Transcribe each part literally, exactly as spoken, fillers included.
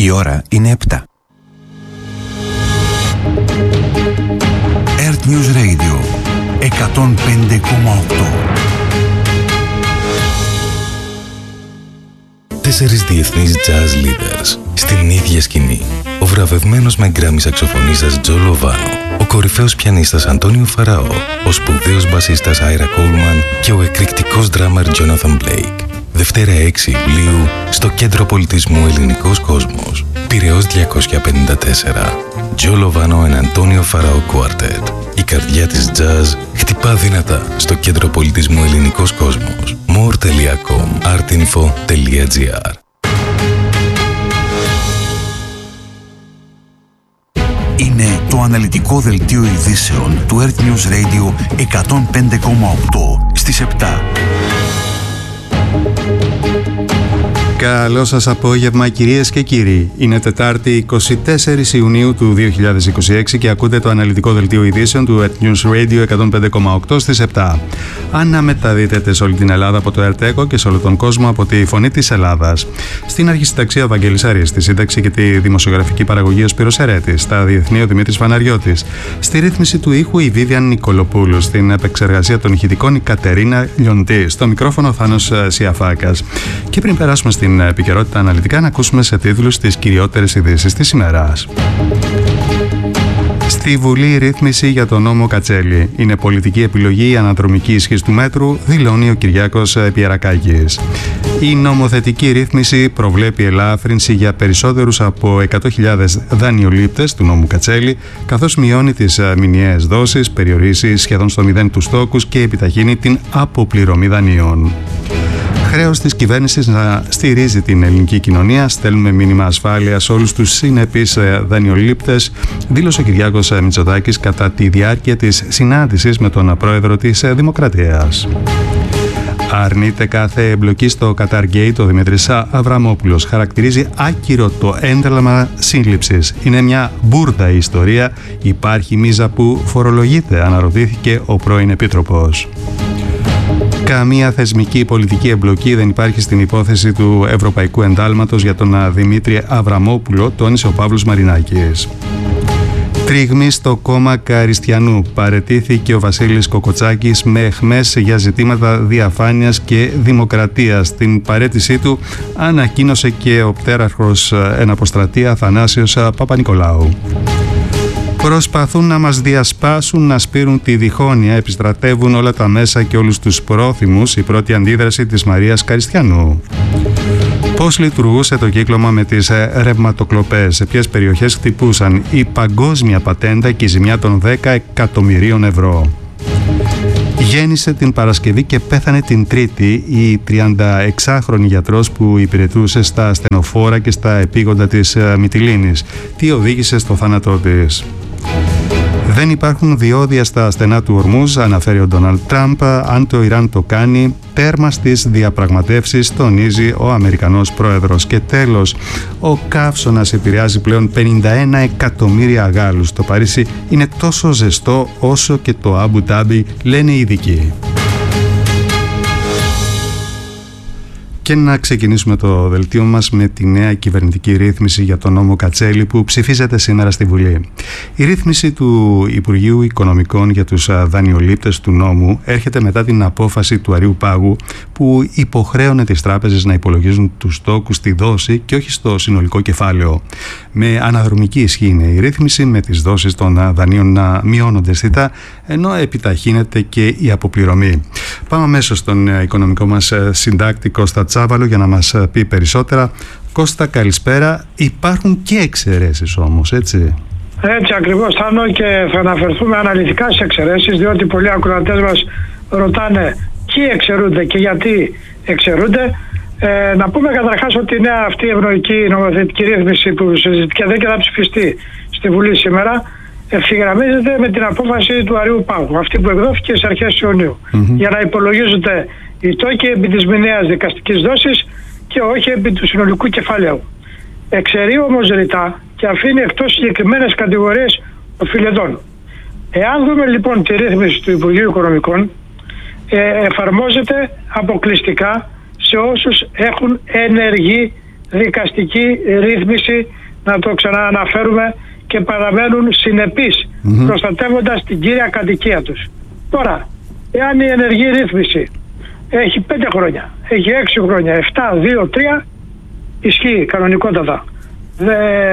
Η ώρα είναι επτά. Earth News Radio εκατόν πέντε κόμμα οκτώ. Τέσσερις διεθνείς jazz leaders στην ίδια σκηνή. Ο βραβευμένος με γκράμι σαξοφωνίστας Τζο Λοβάνο, ο κορυφαίος πιανίστας Αντώνιο Φαραώ, ο σπουδαίος μπασίστας Άιρα Κόλμαν και ο εκρηκτικός ντράμερ Τζόναθαν Μπλέικ. Δευτέρα έξι Ιουλίου στο Κέντρο Πολιτισμού Ελληνικός Κόσμος. Πειραιώς διακόσια πενήντα τέσσερα. Τζο Λοβάνο and Αντώνιο Φαραώ Quartet. Η καρδιά της jazz χτυπά δυνατά στο Κέντρο Πολιτισμού Ελληνικός Κόσμος. more τελεία com artinfo τελεία gr. Είναι το αναλυτικό δελτίο ειδήσεων του Earth News Radio εκατόν πέντε κόμμα οκτώ στις επτά. Καλό σας απόγευμα κυρίες και κύριοι. Είναι Τετάρτη εικοστή τέταρτη Ιουνίου του δύο χιλιάδες είκοσι έξι και ακούτε το αναλυτικό δελτίο ειδήσεων του Earth News Radio εκατόν πέντε κόμμα οκτώ στις επτά. Αναμεταδίδεται σε όλη την Ελλάδα από το Earth Echo και σε όλο τον κόσμο από τη Φωνή της Ελλάδας. Στην αρχισυνταξία ο Βαγγέλης Αρής, στη σύνταξη και τη δημοσιογραφική παραγωγή ο Σπύρος Ερέτης, στα διεθνή ο Δημήτρης Φαναριώτης, στη ρύθμιση του ήχου η Βίβιαν Νικολοπούλου, στην επεξεργασία των ηχητικών η Κατερίνα Λιοντή, στο μικρόφωνο ο Θάνος Σιαφάκας. Και πριν περάσουμε στην επικαιρότητα αναλυτικά, να ακούσουμε σε τίτλους τις κυριότερες ειδήσεις της ημέρας. Στη Βουλή η ρύθμιση για τον νόμο Κατσέλη. Είναι πολιτική επιλογή η αναδρομική ισχύς του μέτρου, δηλώνει ο Κυριάκος Πιερακάκης. Η νομοθετική ρύθμιση προβλέπει ελάφρυνση για περισσότερους από εκατό χιλιάδες δανειολήπτες του νόμου Κατσέλη, καθώς μειώνει τις μηνιαίες δόσεις, περιορίζει σχεδόν στο μηδέν τους στόκους και επιταχύνει την αποπληρωμή δανείων. Χρέος της κυβέρνησης να στηρίζει την ελληνική κοινωνία. Στέλνουμε μήνυμα ασφάλειας σε όλους τους συνεπείς δανειολήπτες, δήλωσε ο Κυριάκος Μητσοτάκης κατά τη διάρκεια της συνάντησης με τον πρόεδρο της Δημοκρατίας. Αρνείται κάθε εμπλοκή στο Qatar Gate ο Δημήτρης Αβραμόπουλος. Χαρακτηρίζει άκυρο το ένταλμα σύλληψης. Είναι μια μπούρδα η ιστορία. Υπάρχει μίζα που φορολογείται, αναρωτήθηκε ο πρώην Επίτροπος. Καμία θεσμική πολιτική εμπλοκή δεν υπάρχει στην υπόθεση του Ευρωπαϊκού Εντάλματος για τον Δημήτρη Αβραμόπουλο, τόνισε ο Παύλος Μαρινάκης. Τρίγμη στο κόμμα Καριστιανού. Παραιτήθηκε ο Βασίλης Κοκοτσάκης με αιχμές για ζητήματα διαφάνειας και δημοκρατίας. Την παραίτησή του ανακοίνωσε και ο πτέραρχος εν αποστρατεία Αθανάσιος Παπα-Νικολάου. Προσπαθούν να μας διασπάσουν, να σπείρουν τη διχόνοια, επιστρατεύουν όλα τα μέσα και όλους τους πρόθυμους, η πρώτη αντίδραση της Μαρίας Καριστιανού. Πώς λειτουργούσε το κύκλωμα με τις ρευματοκλοπές, σε ποιες περιοχές χτυπούσαν, η παγκόσμια πατέντα και η ζημιά των δέκα εκατομμυρίων ευρώ. Γέννησε την Παρασκευή και πέθανε την Τρίτη η τριανταεξάχρονη γιατρός που υπηρετούσε στα ασθενοφόρα και στα επίγοντα της Μυτιλήνης. Τι οδήγησε στο θάνατό της? Δεν υπάρχουν διόδια στα στενά του Ορμούζ, αναφέρει ο Ντόναλντ Τραμπ. Αν το Ιράν το κάνει, τέρμα στις διαπραγματεύσεις, τονίζει ο Αμερικανός πρόεδρος. Και τέλος, ο καύσωνας επηρεάζει πλέον πενήντα ένα εκατομμύρια Γάλλους. Το Παρίσι είναι τόσο ζεστό όσο και το Αμπου Ντάμπι, λένε οι ειδικοί. Και να ξεκινήσουμε το δελτίο μας με τη νέα κυβερνητική ρύθμιση για τον νόμο Κατσέλη που ψηφίζεται σήμερα στη Βουλή. Η ρύθμιση του Υπουργείου Οικονομικών για τους δανειολήπτες του νόμου έρχεται μετά την απόφαση του Αριού Πάγου που υποχρέωνε τις τράπεζες να υπολογίζουν τους στόκους στη δόση και όχι στο συνολικό κεφάλαιο. Με αναδρομική ισχύ είναι η ρύθμιση, με τις δόσεις των δανείων να μειώνονται αισθητά, ενώ επιταχύνεται και η αποπληρωμή. Πάμε αμέσως στον οικονομικό μας συντάκτη Κώστα Τσάβαλο για να μας πει περισσότερα. Κώστα, καλησπέρα. Υπάρχουν και εξαιρέσεις όμως, έτσι? Έτσι ακριβώς, Θάνο, και θα αναφερθούμε αναλυτικά στις εξαιρέσεις, διότι πολλοί ακροατές μας ρωτάνε ποιοι εξαιρούνται και γιατί εξαιρούνται. Ε, να πούμε καταρχάς ότι η νέα αυτή ευρωϊκή νομοθετική ρύθμιση που συζητιέται και θα ψηφιστεί στη Βουλή σήμερα ευθυγραμμίζεται με την απόφαση του Αριού Πάγου, αυτή που εκδόθηκε στις αρχές Ιουνίου, mm-hmm. για να υπολογίζονται οι τόκοι επί της μηνιαίας δικαστικής δόσης και όχι επί του συνολικού κεφαλαίου. Εξαιρεί όμως ρητά και αφήνει εκτός συγκεκριμένες κατηγορίες οφειλετών. Εάν δούμε λοιπόν τη ρύθμιση του Υπουργείου Οικονομικών, ε, εφαρμόζεται αποκλειστικά σε όσους έχουν ενεργή δικαστική ρύθμιση να το ξανααναφέρουμε, και παραμένουν συνεπείς, mm-hmm. προστατεύοντας την κύρια κατοικία τους. Τώρα, εάν η ενεργή ρύθμιση έχει πέντε χρόνια, έχει έξι χρόνια, επτά, δύο, τρία, ισχύει κανονικότατα. Δε,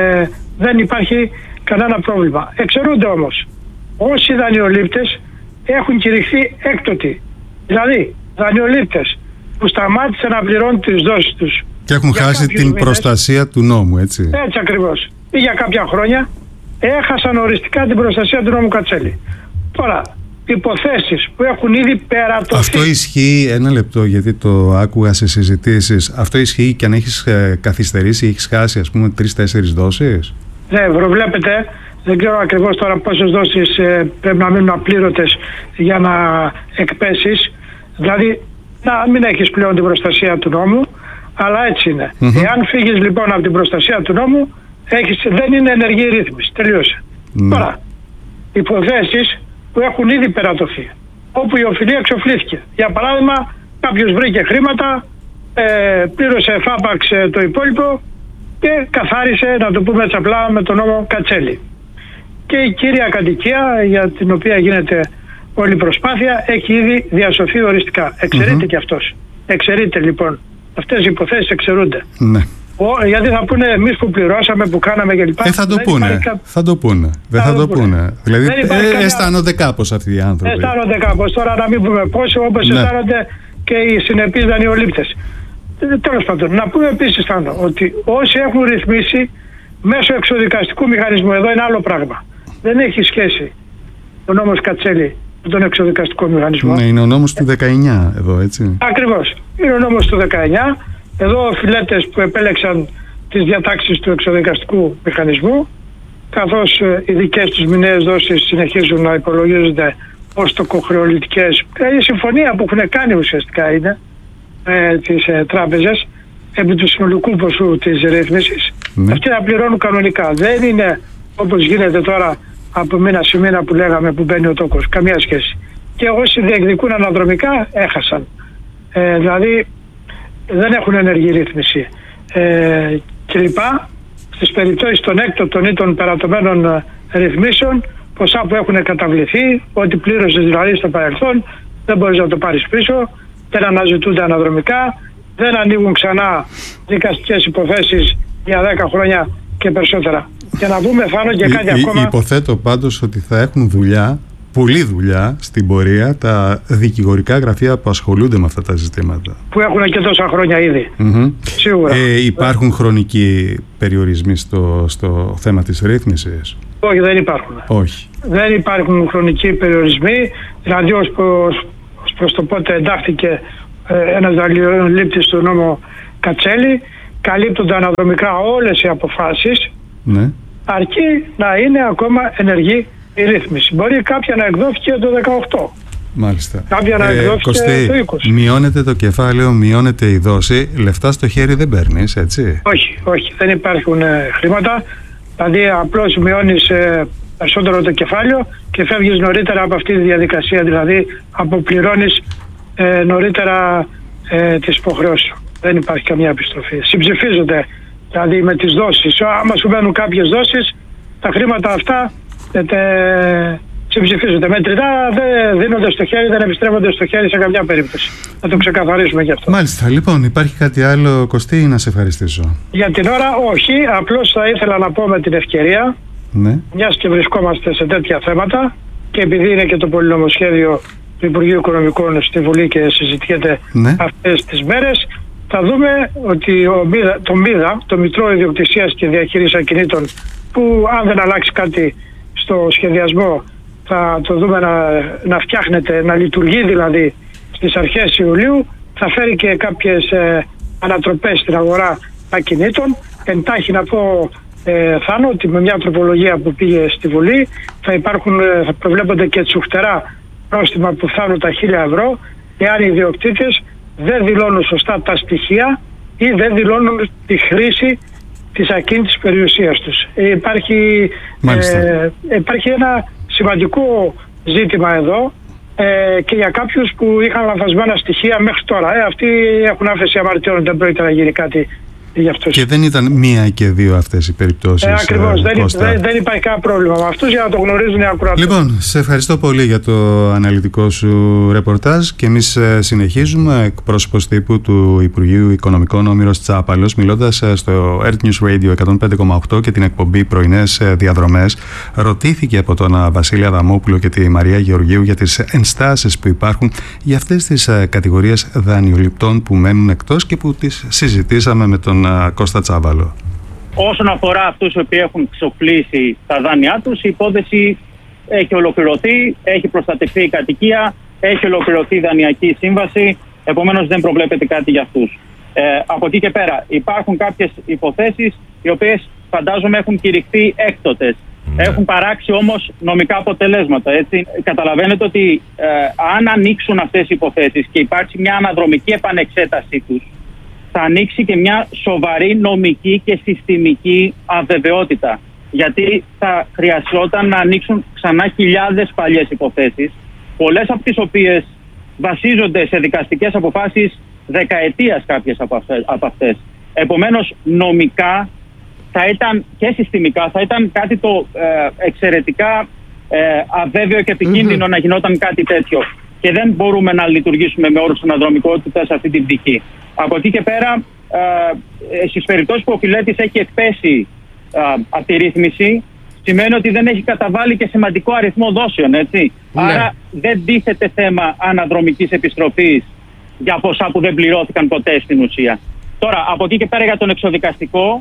δεν υπάρχει κανένα πρόβλημα. Εξαιρούνται όμως όσοι δανειολήπτες έχουν κηρυχθεί έκτοτοι. Δηλαδή, δανειολήπτες που σταμάτησαν να πληρώνουν τις δόσεις τους και έχουν χάσει την μήνες, προστασία του νόμου, έτσι. Έτσι ακριβώς. Ή για κάποια χρόνια έχασαν οριστικά την προστασία του νόμου Κατσέλη. Τώρα, υποθέσεις που έχουν ήδη περατωθεί. Αυτό ισχύει, ένα λεπτό, γιατί το άκουγα σε συζητήσεις. Αυτό ισχύει και αν έχεις ε, καθυστερήσει, έχεις χάσει, ας πούμε, τρεις-τέσσερις δόσεις. Ναι, προβλέπετε. Δεν ξέρω ακριβώς τώρα πόσες δόσεις ε, πρέπει να μείνουν απλήρωτες για να εκπέσεις. Δηλαδή, να μην έχεις πλέον την προστασία του νόμου, αλλά έτσι είναι. Mm-hmm. Εάν φύγεις λοιπόν από την προστασία του νόμου, έχεις, δεν είναι ενεργή ρύθμιση. Τελείωσε. Mm. Τώρα, υποθέσεις που έχουν ήδη περατωθεί, όπου η οφειλία εξοφλήθηκε. Για παράδειγμα, κάποιος βρήκε χρήματα, ε, πλήρωσε εφάπαξ ε, το υπόλοιπο και καθάρισε, να το πούμε έτσι απλά, με τον νόμο Κατσέλη. Και η κύρια κατοικία για την οποία γίνεται όλη η προσπάθεια έχει ήδη διασωθεί οριστικά. Εξαιρείται mm-hmm. και αυτός. Εξαιρείται λοιπόν. Αυτές οι υποθέσεις εξαιρούνται. Ναι. Ο, γιατί θα πούνε εμείς που πληρώσαμε, που κάναμε κλπ. Ε, θα το πούνε. Κα... Θα το πούνε. Δεν θα, θα το πούνε. πούνε. Δηλαδή ε, καμιά... αισθάνονται κάπως αυτοί οι άνθρωποι. Αισθάνονται κάπως. Τώρα να μην πούμε πόσο, όπως ναι. αισθάνονται και οι συνεπείς δανειολήπτες. Τέλος πάντων, να πούμε επίσης Θάνο, ότι όσοι έχουν ρυθμίσει μέσω εξοδικαστικού μηχανισμού, εδώ είναι άλλο πράγμα. Δεν έχει σχέση ο νόμος Κατσέλη με τον εξοδικαστικό μηχανισμό. Ναι, είναι ο νόμος του δεκαεννιά εδώ, έτσι. Ακριβώς. Είναι ο νόμος του δεκαεννιά. Εδώ οφειλέτες που επέλεξαν τις διατάξεις του εξοδικαστικού μηχανισμού, καθώς οι δικές τους μηνιαίες δόσεις συνεχίζουν να υπολογίζονται ως τοκοχρεωλητικές. Η συμφωνία που έχουν κάνει ουσιαστικά είναι με τις ε, τράπεζες επί του συνολικού ποσού της ρύθμισης. Mm. Αυτοί να πληρώνουν κανονικά. Δεν είναι όπως γίνεται τώρα από μήνα σε μήνα που λέγαμε που μπαίνει ο τόκος. Καμία σχέση. Και όσοι διεκδικούν αναδρομικά έχασαν. Ε, δηλαδή δεν έχουν ενεργή ρύθμιση ε, κλπ. Στις περιπτώσεις των έκτοτων ή των περατωμένων ρυθμίσεων, ποσά που έχουν καταβληθεί, ό,τι πλήρωσες δηλαδή στο παρελθόν, δεν μπορείς να το πάρεις πίσω, δεν αναζητούνται αναδρομικά, δεν ανοίγουν ξανά δικαστικές υποθέσεις για δέκα χρόνια και περισσότερα. Και να πούμε Θάνο και κάτι Υ, ακόμα. Υποθέτω πάντως ότι θα έχουν δουλειά, πολλή δουλειά στην πορεία τα δικηγορικά γραφεία που ασχολούνται με αυτά τα ζητήματα. Που έχουν και τόσα χρόνια ήδη. Mm-hmm. Σίγουρα. Ε, υπάρχουν χρονικοί περιορισμοί στο, στο θέμα της ρύθμισης? Όχι, δεν υπάρχουν. Όχι. Δεν υπάρχουν χρονικοί περιορισμοί. Δηλαδή ως προς, ως προς το πότε εντάχθηκε ε, ένας δανειολήπτης του νόμου Κατσέλη, καλύπτονται αναδρομικά όλες οι αποφάσεις, ναι. αρκεί να είναι ακόμα ενεργή η ρύθμιση. Μπορεί κάποια να εκδόθηκε το δεκαοκτώ. Μάλιστα. Κάποια να εκδόθηκε ε, Κωστή, το είκοσι. Μειώνεται το κεφάλαιο, μειώνεται η δόση, λεφτά στο χέρι δεν παίρνεις, έτσι? Όχι, όχι. Δεν υπάρχουν ε, χρήματα. Δηλαδή απλώς μειώνεις ε, περισσότερο το κεφάλαιο και φεύγεις νωρίτερα από αυτή τη διαδικασία. Δηλαδή αποπληρώνεις ε, νωρίτερα ε, τις υποχρεώσεις. Δεν υπάρχει καμία επιστροφή. Συμψηφίζονται δηλαδή με τις δόσεις. Άμα σου μπαίνουν κάποιες δόσεις, τα χρήματα αυτά ε, τε, συμψηφίζονται. Μετρητά δεν δίνονται στο χέρι, δεν επιστρέφονται στο χέρι σε καμιά περίπτωση. Να το ξεκαθαρίσουμε γι' αυτό. Μάλιστα. Λοιπόν, υπάρχει κάτι άλλο, Κωστή, ή να σε ευχαριστήσω? Για την ώρα όχι. Απλώς θα ήθελα να πω με την ευκαιρία, ναι. μιας και βρισκόμαστε σε τέτοια θέματα και επειδή είναι και το πολυνομοσχέδιο του Υπουργείου Οικονομικών στη Βουλή και συζητιέται ναι. αυτές τις μέρες, θα δούμε ότι ο, το ΜΙΔΑ, το Μητρό Ιδιοκτησίας και Διαχείρισης Ακινήτων, που αν δεν αλλάξει κάτι στο σχεδιασμό θα το δούμε να, να φτιάχνεται, να λειτουργεί δηλαδή στις αρχές Ιουλίου, θα φέρει και κάποιες ε, ανατροπές στην αγορά ακινήτων. Εντάχει να πω ε, Θάνο ότι με μια τροπολογία που πήγε στη Βουλή θα, υπάρχουν, ε, θα προβλέπονται και τσουχτερά πρόστιμα που φτάνουν τα χίλια ευρώ εάν οι ιδιοκτήτες δεν δηλώνουν σωστά τα στοιχεία ή δεν δηλώνουν τη χρήση της ακίνητης περιουσίας τους. Υπάρχει, ε, υπάρχει ένα σημαντικό ζήτημα εδώ ε, και για κάποιους που είχαν λανθασμένα στοιχεία μέχρι τώρα. Ε, αυτοί έχουν άφεση αμαρτιών, δεν πρόκειται να γίνει κάτι για αυτούς. Και δεν ήταν μία και δύο αυτές οι περιπτώσεις. Ε, ακριβώς, δεν, δεν, δεν υπάρχει κανένα πρόβλημα με αυτούς, για να το γνωρίζουν οι ακροατές. Λοιπόν, σε ευχαριστώ πολύ για το αναλυτικό σου ρεπορτάζ και εμείς συνεχίζουμε. Εκπρόσωπος τύπου του Υπουργείου Οικονομικών, ο Όμηρος Τσάπαλος, μιλώντας στο Earth News Radio εκατόν πέντε κόμμα οκτώ και την εκπομπή Πρωινές Διαδρομές, ρωτήθηκε από τον Βασίλη Αδαμόπουλο και τη Μαρία Γεωργίου για τις ενστάσεις που υπάρχουν για αυτές τις κατηγορίες δανειοληπτών που μένουν εκτός και που τις συζητήσαμε με τον Κώστα Τσάβαλο. Όσον αφορά αυτούς οι οποίοι έχουν ξοφλήσει τα δάνειά τους, η υπόθεση έχει ολοκληρωθεί, έχει προστατευτεί η κατοικία, έχει ολοκληρωθεί η δανειακή σύμβαση, επομένως δεν προβλέπεται κάτι για αυτούς. Ε, από εκεί και πέρα υπάρχουν κάποιες υποθέσεις οι οποίες φαντάζομαι έχουν κηρυχθεί έκτοτες. Mm. Έχουν παράξει όμως νομικά αποτελέσματα. Έτσι. Καταλαβαίνετε ότι ε, αν ανοίξουν αυτές οι υποθέσεις και υπάρξει μια αναδρομική επανεξέτασή τους, θα ανοίξει και μια σοβαρή νομική και συστημική αβεβαιότητα. Γιατί θα χρειαζόταν να ανοίξουν ξανά χιλιάδες παλιές υποθέσεις, πολλές από τις οποίες βασίζονται σε δικαστικές αποφάσεις δεκαετίας κάποιες από αυτές. Επομένως, νομικά θα ήταν και συστημικά θα ήταν κάτι το ε, εξαιρετικά ε, αβέβαιο και επικίνδυνο mm-hmm. να γινόταν κάτι τέτοιο. Και δεν μπορούμε να λειτουργήσουμε με όρους αναδρομικότητας σε αυτή την πτυχή. Από εκεί και πέρα, ε, στις περιπτώσεις που ο φιλέτης έχει εκπέσει ε, από τη ρύθμιση, σημαίνει ότι δεν έχει καταβάλει και σημαντικό αριθμό δόσεων, έτσι. Ναι. Άρα δεν τίθεται θέμα αναδρομικής επιστροφής για ποσά που δεν πληρώθηκαν ποτέ στην ουσία. Τώρα, από εκεί και πέρα για τον εξοδικαστικό,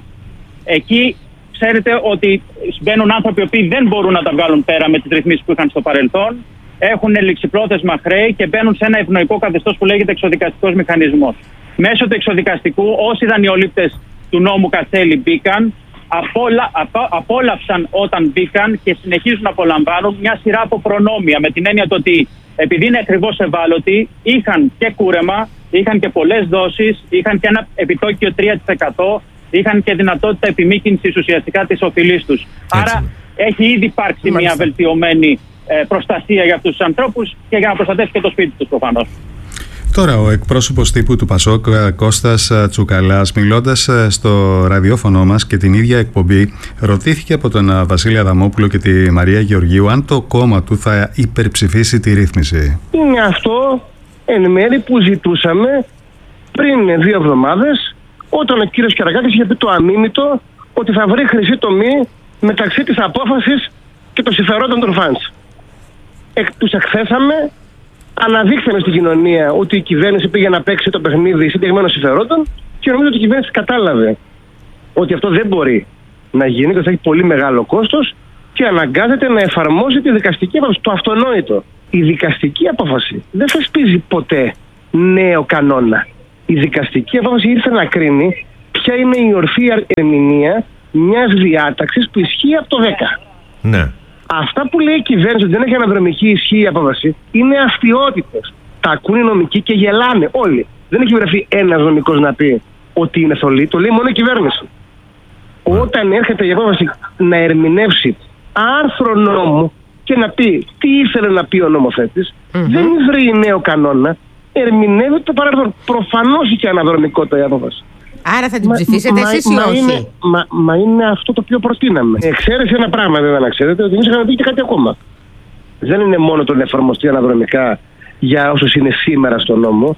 εκεί ξέρετε ότι μπαίνουν άνθρωποι που δεν μπορούν να τα βγάλουν πέρα με τις ρυθμίσεις που είχαν στο παρελθόν, έχουν ληξιπρόθεσμα χρέη και μπαίνουν σε ένα ευνοϊκό καθεστώς που λέγεται εξοδικαστικός μηχανισμός. Μέσω του εξοδικαστικού, όσοι δανειολήπτες του νόμου Κατσέλη μπήκαν, απόλα, απο, απόλαυσαν όταν μπήκαν και συνεχίζουν να απολαμβάνουν μια σειρά από προνόμια, με την έννοια ότι επειδή είναι ακριβώς ευάλωτοι, είχαν και κούρεμα, είχαν και πολλές δόσεις, είχαν και ένα επιτόκιο τρία τοις εκατό, είχαν και δυνατότητα επιμήκυνσης ουσιαστικά της οφειλής τους. Άρα έχει ήδη υπάρξει μια βελτιωμένη ε, προστασία για αυτούς τους ανθρώπους και για να προστατεύσει και το σπίτι τους προφανώς. Τώρα ο εκπρόσωπος τύπου του Πασόκ, Κώστας Τσουκαλάς, μιλώντας στο ραδιόφωνο μας και την ίδια εκπομπή, ρωτήθηκε από τον Βασίλη Αδαμόπουλο και τη Μαρία Γεωργίου αν το κόμμα του θα υπερψηφίσει τη ρύθμιση. Είναι αυτό εν μέρει που ζητούσαμε πριν δύο εβδομάδες, όταν ο κύριος Κεραγκάκης είχε πει το αμίμητο ότι θα βρει χρυσή τομή μεταξύ της απόφασης και των συμφερόντων των φαντς. Εκ, τους εκθέσαμε, αναδείξαμε στην κοινωνία ότι η κυβέρνηση πήγε να παίξει το παιχνίδι συγκεκριμένων συμφερόντων και νομίζω ότι η κυβέρνηση κατάλαβε ότι αυτό δεν μπορεί να γίνει και θα έχει πολύ μεγάλο κόστος και αναγκάζεται να εφαρμόσει τη δικαστική απόφαση. Το αυτονόητο. Η δικαστική απόφαση δεν θεσπίζει ποτέ νέο κανόνα. Η δικαστική απόφαση ήρθε να κρίνει ποια είναι η ορθή ερμηνεία μιας διάταξης που ισχύει από το δέκα. Ναι. Αυτά που λέει η κυβέρνηση ότι δεν έχει αναδρομική ισχύ η απόφαση είναι αστιότητες. Τα ακούν οι νομικοί και γελάνε όλοι. Δεν έχει βρεθεί ένας νομικός να πει ότι είναι θολή, το λέει μόνο η κυβέρνηση. Ναι. Όταν έρχεται η απόφαση να ερμηνεύσει άρθρο νόμου και να πει τι ήθελε να πει ο νομοθέτης, mm-hmm. δεν βρει νέο κανόνα, ερμηνεύει το παρελθόν. Προφανώς είχε αναδρομικότητα η απόφαση. Άρα θα την ψηφίσετε εσείς ή μα, όχι? Είναι, μα, μα είναι αυτό το οποίο προτείναμε. Εξαίρεση ένα πράγμα βέβαια να ξέρετε, ότι εμείς είχαμε πει και κάτι ακόμα. Δεν είναι μόνο το να εφαρμοστεί αναδρομικά για όσους είναι σήμερα στο νόμο.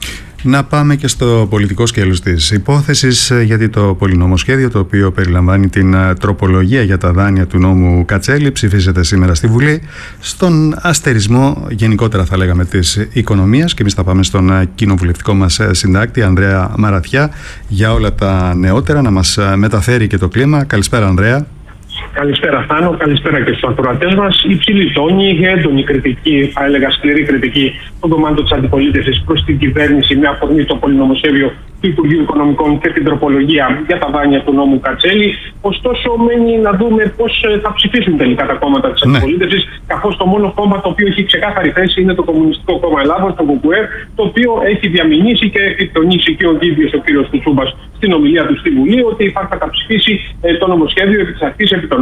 Να πάμε και στο πολιτικό σκέλος της υπόθεσης, γιατί το πολυνομοσχέδιο, το οποίο περιλαμβάνει την τροπολογία για τα δάνεια του νόμου Κατσέλη, ψηφίζεται σήμερα στη Βουλή στον αστερισμό γενικότερα θα λέγαμε της οικονομίας, και εμείς θα πάμε στον κοινοβουλευτικό μας συντάκτη Ανδρέα Μαραθιά για όλα τα νεότερα, να μας μεταφέρει και το κλίμα. Καλησπέρα Ανδρέα. Καλησπέρα Θάνο, καλησπέρα και στους ακροατές μας. Υψηλή τόνη, έντονη κριτική, θα έλεγα σκληρή κριτική των κομμάτων της αντιπολίτευσης προς την κυβέρνηση με αφορμή το πολυνομοσχέδιο του Υπουργείου Οικονομικών και την τροπολογία για τα δάνεια του νόμου Κατσέλη. Ωστόσο, μένει να δούμε πώς θα ψηφίσουν τελικά τα κόμματα της αντιπολίτευσης, ναι. καθώς το μόνο κόμμα το οποίο έχει ξεκάθαρη θέση είναι το Κομμουνιστικό Κόμμα Ελλάδος, το ΚΚΕ, το οποίο έχει διαμηνήσει και έχει τονίσει και ο ίδιος ο κ. Κουτσούμπας στην ομιλία του στη Βουλή ότι θα καταψηφίσει το νομοσχέδιο επί της αρχής επί των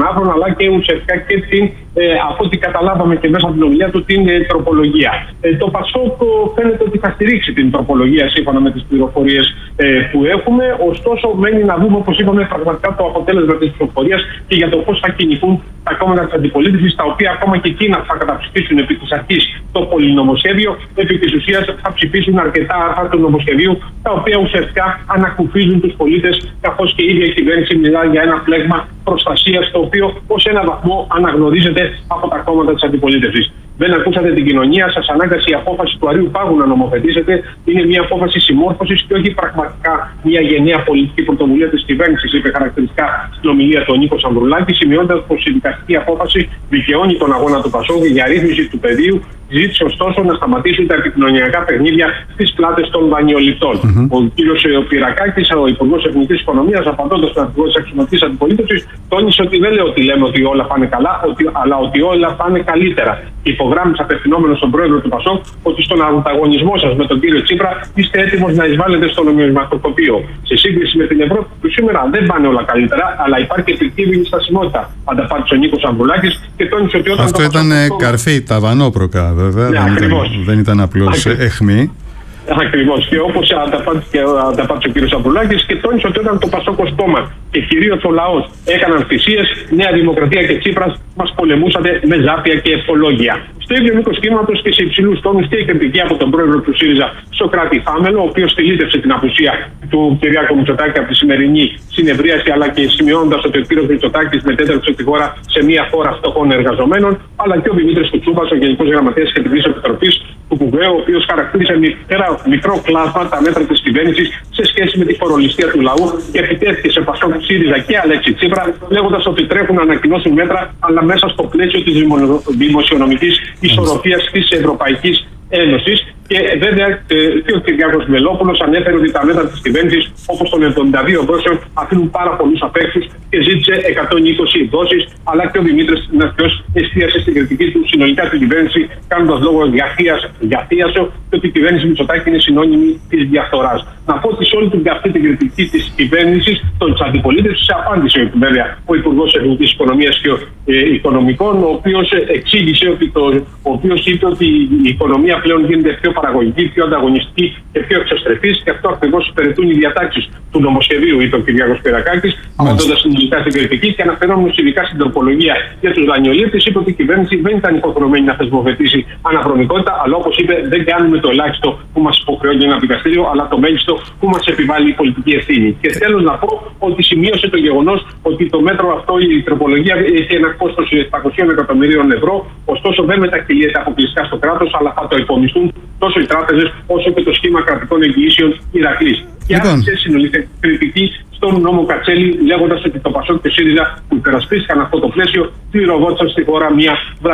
άρθρων, αλλά και ουσιαστικά και την, ε, από ό,τι καταλάβαμε και μέσα από την ομιλία του, την ε, τροπολογία. Ε, το ΠΑΣΟΚ φαίνεται ότι θα στηρίξει την τροπολογία σύμφωνα με τις πληροφορίες ε, που έχουμε. Ωστόσο, μένει να δούμε, όπως είπαμε, πραγματικά το αποτέλεσμα της ψηφοφορίας και για το πώς θα κινηθούν τα κόμματα της αντιπολίτευσης, τα οποία ακόμα και εκείνα θα καταψηφίσουν επί της αρχής το πολυνομοσχέδιο. Επί της ουσίας θα ψηφίσουν αρκετά άρθρα του νομοσχεδίου, τα οποία ουσιαστικά ανακουφίζουν τους πολίτες, καθώς και η ίδια η κυβέρνηση μιλά για ένα πλέγμα προστασίας, το οποίο ως ένα βαθμό αναγνωρίζεται από τα κόμματα της αντιπολίτευσης. Δεν ακούσατε την κοινωνία, σας ανάγκασε η απόφαση του Αρείου Πάγου να νομοθετήσετε. Είναι μια απόφαση συμμόρφωσης και όχι πραγματικά μια γενναία πολιτική πρωτοβουλία της κυβέρνησης, είπε χαρακτηριστικά στην ομιλία του Νίκος Ανδρουλάκη, σημειώνοντας πως η δικαστική απόφαση δικαιώνει τον αγώνα του ΠΑΣΟΚ για ρύθμιση του πεδίου. Ζήτησε ωστόσο να σταματήσουν τα επικοινωνιακά παιχνίδια στις πλάτες των δανειοληπτών. Mm-hmm. Ο κ. Πυρακάκης, ο Υπουργός Εθνικής Οικονομίας, απαντώντας στον Αρχηγό της Αξιωματικής Αντιπολίτευσης, τόνισε ότι δεν λέει ότι λέμε ότι όλα πάνε καλά, ότι, αλλά ότι όλα πάνε καλύτερα. Υπογράμμισε απευθυνόμενο στον πρόεδρο του ΠΑΣΟΚ ότι στον ανταγωνισμό σας με τον κύριο Τσίπρα είστε έτοιμος να εισβάλλετε στο νομισματοκοπείο. Σε σύγκριση με την Ευρώπη που σήμερα δεν πάνε όλα καλύτερα, αλλά υπάρχει επικίνδυνη στασιμότητα. Ανταπάντησε ο Νίκος Ανδρουλάκης και τόνισε ότι όταν. Αυτό ήταν αυτό... καρφί, ταβανόπροκα βέβαια. Ναι, δεν, ήταν, δεν ήταν απλώς αιχμή. Ακριβώς. Και όπως ανταπάτησε ο κ. Αμπουλάκης και τόνισε ότι όταν το Πασόκο στόμα και κυρίως ο λαός έκαναν θυσίες, Νέα Δημοκρατία και Τσίπρας μας πολεμούσατε με ζάπια και ευχολόγια. Στο ίδιο μήκος κύματος και σε υψηλούς τόνους και η κριτική από τον πρόεδρο του ΣΥΡΙΖΑ, Σωκράτη Θάμελο, ο οποίος στυλίτευσε την απουσία του κ. Μητσοτάκη από τη σημερινή συνεδρίαση, αλλά και σημειώνοντας ότι ο κ. Μητσοτάκης μετέτρεψε τη χώρα σε μια χώρα φτωχών εργαζομένων, αλλά και ο Δημήτρης Κουτσούπας, ο Γενικός Γραμματέας Κεντρικής Επιτροπής του Κουβέ, ο οποίος χαρακτήρισε μικρό κλάσμα τα μέτρα της κυβέρνησης σε σχέση με τη φορολιστία του λαού και επιτέθηκε σε Πασόκ, ΣΥΡΙΖΑ και Αλέξη Τσίπρα, λέγοντας ότι τρέχουν να ανακοινώσουν μέτρα, αλλά μέσα στο πλαίσιο της δημοσιονομικής ισορροπίας της Ευρωπαϊκής Ένωσης. Και βέβαια και ο Κυριάκος Μελόπουλος ανέφερε ότι τα μέτρα της κυβέρνησης, όπως των εβδομήντα δύο δόσεων, αφήνουν πάρα πολλούς απέξους και ζήτησε εκατόν είκοσι δόσεις. Αλλά και ο Δημήτρης Ναυτιός εστίασε στην κριτική του συνολικά την κυβέρνηση, κάνοντας λόγο για θίασο και ότι η κυβέρνηση Μητσοτάκη είναι συνώνυμη της διαφθοράς. Να πω ότι σε όλη την αυτή την κριτική της κυβέρνησης, των αντιπολίτευσης, απάντησε βέβαια ο Υπουργός Εθνικής Οικονομίας και ε, Οικονομικών, ο οποίος εξήγησε ότι το, ο οποίος είπε ότι η οικονομία πλέον γίνεται πιο παραγωγική, πιο ανταγωνιστική και πιο εξωστρεφής, και αυτό ακριβώς υπηρετούν οι διατάξεις του νομοσχεδίου, είπε ο κ. Πυρακάκης, απαντώντας συνολικά στην κριτική και αναφερόμενος ειδικά στην τροπολογία για τους δανειολήπτες, είπε ότι η κυβέρνηση δεν ήταν υποχρεωμένη να θεσμοθετήσει αναχρονικότητα, αλλά όπως είπε, δεν κάνουμε το ελάχιστο που μας υποχρεώνει ένα δικαστήριο, αλλά το μέγιστο που μας επιβάλλει η πολιτική ευθύνη. Και τέλος να πω ότι σημείωσε το γεγονός ότι το μέτρο αυτό, η τροπολογία, έχει ένα κόστος επτακόσια εκατομμυρίων ευρώ, ωστόσο δεν μετακυλείται αποκλειστικά στο κράτος, αλλά θα το υπομισθούν τόσο οι τράπεζες όσο και το σχήμα κρατικών εγγυήσεων Ηρακλής. Και λοιπόν. άρχισε συνολικά κριτική στον νόμο Κατσέλη, λέγοντας ότι το Πασόκ και ο ΣΥΡΙΖΑ που υπερασπίστηκαν αυτό το πλαίσιο πληροδότησαν στη χώρα μια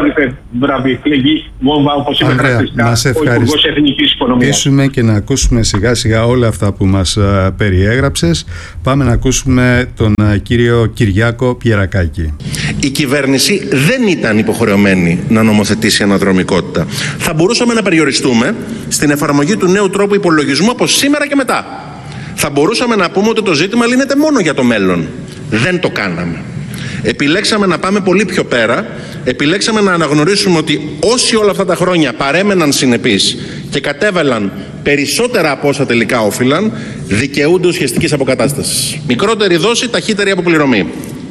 βραβυφλεγή βόμβα, όπως είπε χαρακτηριστικά ο Υπουργός Εθνικής Οικονομίας. Να και να ακούσουμε σιγά σιγά όλα αυτά που μας uh, περιέγραψες. Πάμε να ακούσουμε τον uh, κύριο Κυριάκο Πιερακάκη. Η κυβέρνηση δεν ήταν υποχρεωμένη να νομοθετήσει αναδρομικότητα. Θα μπορούσαμε να περιοριστούμε στην εφαρμογή του νέου τρόπου υπολογισμού από σήμερα και μετά. Θα μπορούσαμε να πούμε ότι το ζήτημα λύνεται μόνο για το μέλλον. Δεν το κάναμε. Επιλέξαμε να πάμε πολύ πιο πέρα. Επιλέξαμε να αναγνωρίσουμε ότι όσοι όλα αυτά τα χρόνια παρέμεναν συνεπείς και κατέβαλαν περισσότερα από όσα τελικά όφυλαν, δικαιούνται ουσιαστικής αποκατάστασης. Μικρότερη δόση, ταχύτερη αποπληρωμή.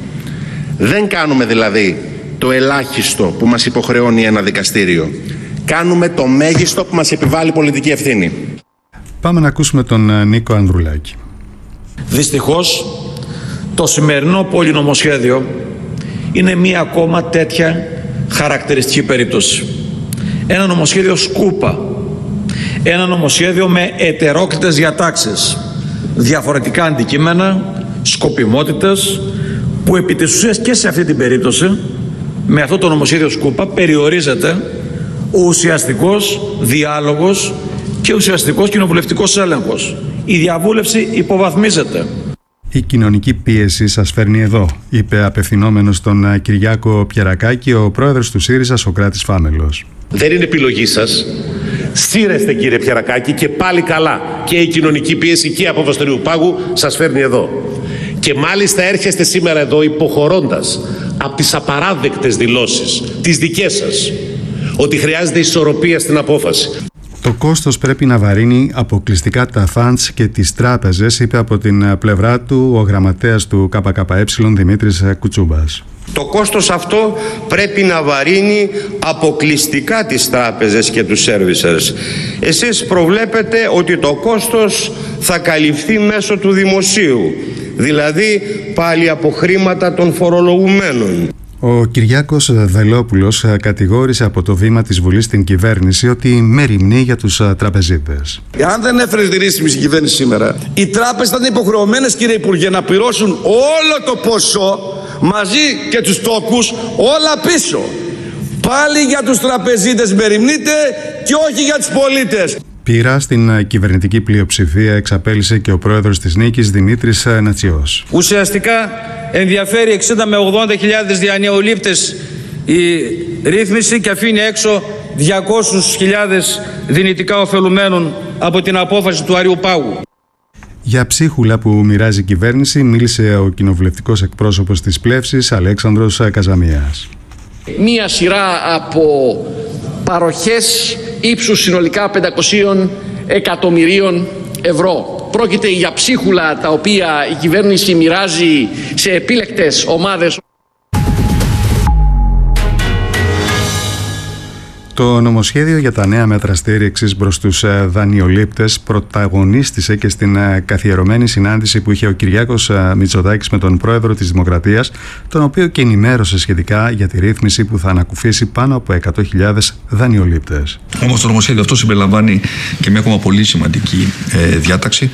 Δεν κάνουμε δηλαδή το ελάχιστο που μας υποχρεώνει ένα δικαστήριο. Κάνουμε το μέγιστο που μας επιβάλλει πολιτική ευθύνη. Πάμε να ακούσουμε τον Νίκο Ανδρουλάκη. Δυστυχώς, το σημερινό πολυνομοσχέδιο είναι μία ακόμα τέτοια χαρακτηριστική περίπτωση. Ένα νομοσχέδιο σκούπα. Ένα νομοσχέδιο με ετερόκλητες διατάξεις. Διαφορετικά αντικείμενα, σκοπιμότητες, που επί της ουσίας και σε αυτή την περίπτωση, με αυτό το νομοσχέδιο σκούπα, περιορίζεται ο ουσιαστικός διάλογος και ουσιαστικός κοινοβουλευτικός έλεγχος. Η διαβούλευση υποβαθμίζεται. Η κοινωνική πίεση σας φέρνει εδώ, είπε απευθυνόμενος στον Κυριάκο Πιερακάκη ο πρόεδρος του ΣΥΡΙΖΑ Σωκράτης Θάμελος. Δεν είναι επιλογή σας. Σύρεστε, κύριε Πιερακάκη, και πάλι καλά. Και η κοινωνική πίεση και η απόφαση του Πάγου σας φέρνει εδώ. Και μάλιστα έρχεστε σήμερα εδώ υποχωρώντας από τις απαράδεκτες δηλώσεις, τις δικές σας, ότι χρειάζεται ισορροπία στην απόφαση. Το κόστος πρέπει να βαρύνει αποκλειστικά τα φαντς και τις τράπεζες, είπε από την πλευρά του ο γραμματέας του ΚΚΕ Δημήτρης Κουτσούμπας. Το κόστος αυτό πρέπει να βαρύνει αποκλειστικά τις τράπεζες και τους servicers. Εσείς προβλέπετε ότι το κόστος θα καλυφθεί μέσω του δημοσίου, δηλαδή πάλι από χρήματα των φορολογουμένων. Ο Κυριάκος Βελόπουλος κατηγόρησε από το βήμα της Βουλής στην κυβέρνηση ότι μεριμνεί για τους τραπεζίτες. Αν δεν έφερε τη ρύθμιση η κυβέρνηση σήμερα, οι τράπεζες θα είναι υποχρεωμένες, κύριε Υπουργέ, να πληρώσουν όλο το ποσό μαζί και τους τόκους όλα πίσω. Πάλι για τους τραπεζίτες μεριμνείτε και όχι για τους πολίτες. Πείρα στην κυβερνητική πλειοψηφία εξαπέλυσε και ο πρόεδρος της Νίκης Δημήτρης Νατσιός. Ουσιαστικά ενδιαφέρει εξήντα με ογδόντα χιλιάδες διανεολήπτες η ρύθμιση και αφήνει έξω διακόσιες χιλιάδες δυνητικά ωφελουμένων από την απόφαση του Αριού Πάγου. Για ψίχουλα που μοιράζει η κυβέρνηση μίλησε ο κοινοβουλευτικός εκπρόσωπος της Πλεύσης Αλέξανδρος Καζαμίας. Μία σειρά από παροχές ύψους συνολικά πεντακόσια εκατομμυρίων ευρώ. Πρόκειται για ψίχουλα τα οποία η κυβέρνηση μοιράζει σε επίλεκτες ομάδες. Το νομοσχέδιο για τα νέα μέτρα στήριξης προς τους δανειολήπτες πρωταγωνίστησε και στην καθιερωμένη συνάντηση που είχε ο Κυριάκος Μητσοτάκης με τον πρόεδρο της Δημοκρατίας, τον οποίο και ενημέρωσε σχετικά για τη ρύθμιση που θα ανακουφίσει πάνω από εκατό χιλιάδες δανειολήπτες. Όμως το νομοσχέδιο αυτό συμπεριλαμβάνει και μια ακόμα πολύ σημαντική ε, διάταξη,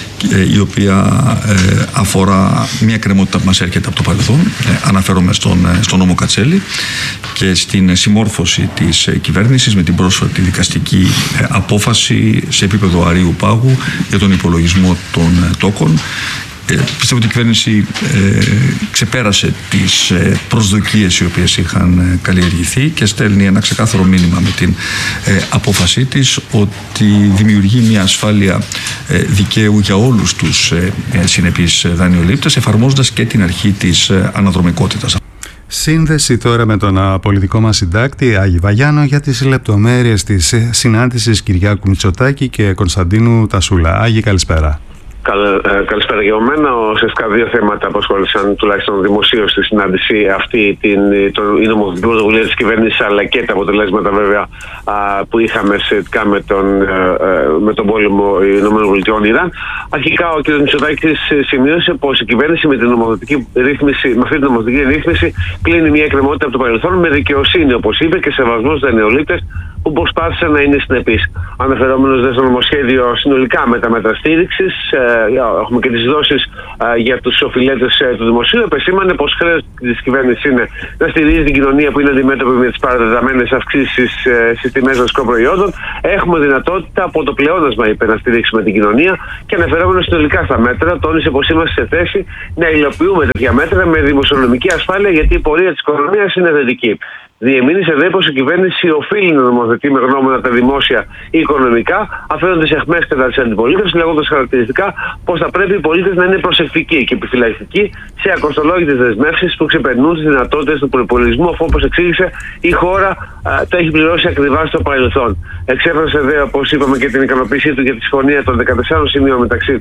η οποία ε, αφορά μια κρεμότητα που μας έρχεται από το παρελθόν. Ε, αναφέρομαι στον, στον νόμο Κατσέλη και στην συμμόρφωση της ε, κυβέρνησης με την πρόσφατη δικαστική ε, απόφαση σε επίπεδο Αρείου Πάγου για τον υπολογισμό των ε, τόκων. Ε, πιστεύω ότι η κυβέρνηση ε, ξεπέρασε τις ε, προσδοκίες οι οποίες είχαν ε, καλλιεργηθεί και στέλνει ένα ξεκάθαρο μήνυμα με την ε, απόφασή της ότι δημιουργεί μια ασφάλεια ε, δικαίου για όλους τους ε, ε, συνεπείς δανειολήπτες, εφαρμόζοντας και την αρχή της ε, αναδρομικότητας. Σύνδεση τώρα με τον πολιτικό μας συντάκτη Άγη Βαγιάνο για τις λεπτομέρειες της συνάντησης Κυριάκου Μητσοτάκη και Κωνσταντίνου Τασούλα. Άγη, καλησπέρα. Καλ, ε, καλησπέρα για μένα. Ουσιαστικά δύο θέματα απασχόλησαν τουλάχιστον δημοσίως στη συνάντηση αυτή, την, το, η νομοθετική πρωτοβουλία της κυβέρνησης, αλλά και τα αποτελέσματα βέβαια α, που είχαμε σχετικά με τον, ε, με τον πόλεμο ΗΠΑ Ιράν. Αρχικά ο κ. Μητσοτάκης σημείωσε πως η κυβέρνηση με, την νομοθετική ρύθμιση, με αυτή την νομοθετική ρύθμιση κλείνει μια εκκρεμότητα από το παρελθόν με δικαιοσύνη, όπως είπε, και σεβασμό στους δανειολήπτες που προσπάθησαν να είναι συνεπείς. Αναφερόμενος στο νομοσχέδιο συνολικά με τα μέτρα στήριξης, ε, έχουμε και τις δόσεις ε, για τους οφειλέτες ε, του δημοσίου, επεσήμανε πως χρέος της κυβέρνησης είναι να στηρίζει την κοινωνία που είναι αντιμέτωπη με τις παραδεδομένες αυξήσεις ε, στις τιμές βασικών προϊόντων. Έχουμε δυνατότητα από το πλεόνασμα, είπε, να στηρίξουμε την κοινωνία, και αναφερόμενος συνολικά στα μέτρα, τόνισε πως είμαστε σε θέση να υλοποιούμε τέτοια μέτρα με δημοσιονομική ασφάλεια, γιατί η πορεία της οικονομίας είναι θετική. Διεμήνυσε δε πως η κυβέρνηση οφείλει να νομοθετεί με γνώμονα τα δημόσια οικονομικά, αφήνοντας αιχμές κατά της αντιπολίτευσης, λέγοντας χαρακτηριστικά πως θα πρέπει οι πολίτες να είναι προσεκτικοί και επιφυλακτικοί σε ακοστολόγητες δεσμεύσεις που ξεπερνούν τις δυνατότητες του προϋπολογισμού, αφού, όπως εξήγησε, η χώρα α, το έχει πληρώσει ακριβά στο παρελθόν. Εξέφρασε δε, όπως είπαμε, και την ικανοποίησή του για τη συμφωνία των δεκατεσσάρων σημείων μεταξύ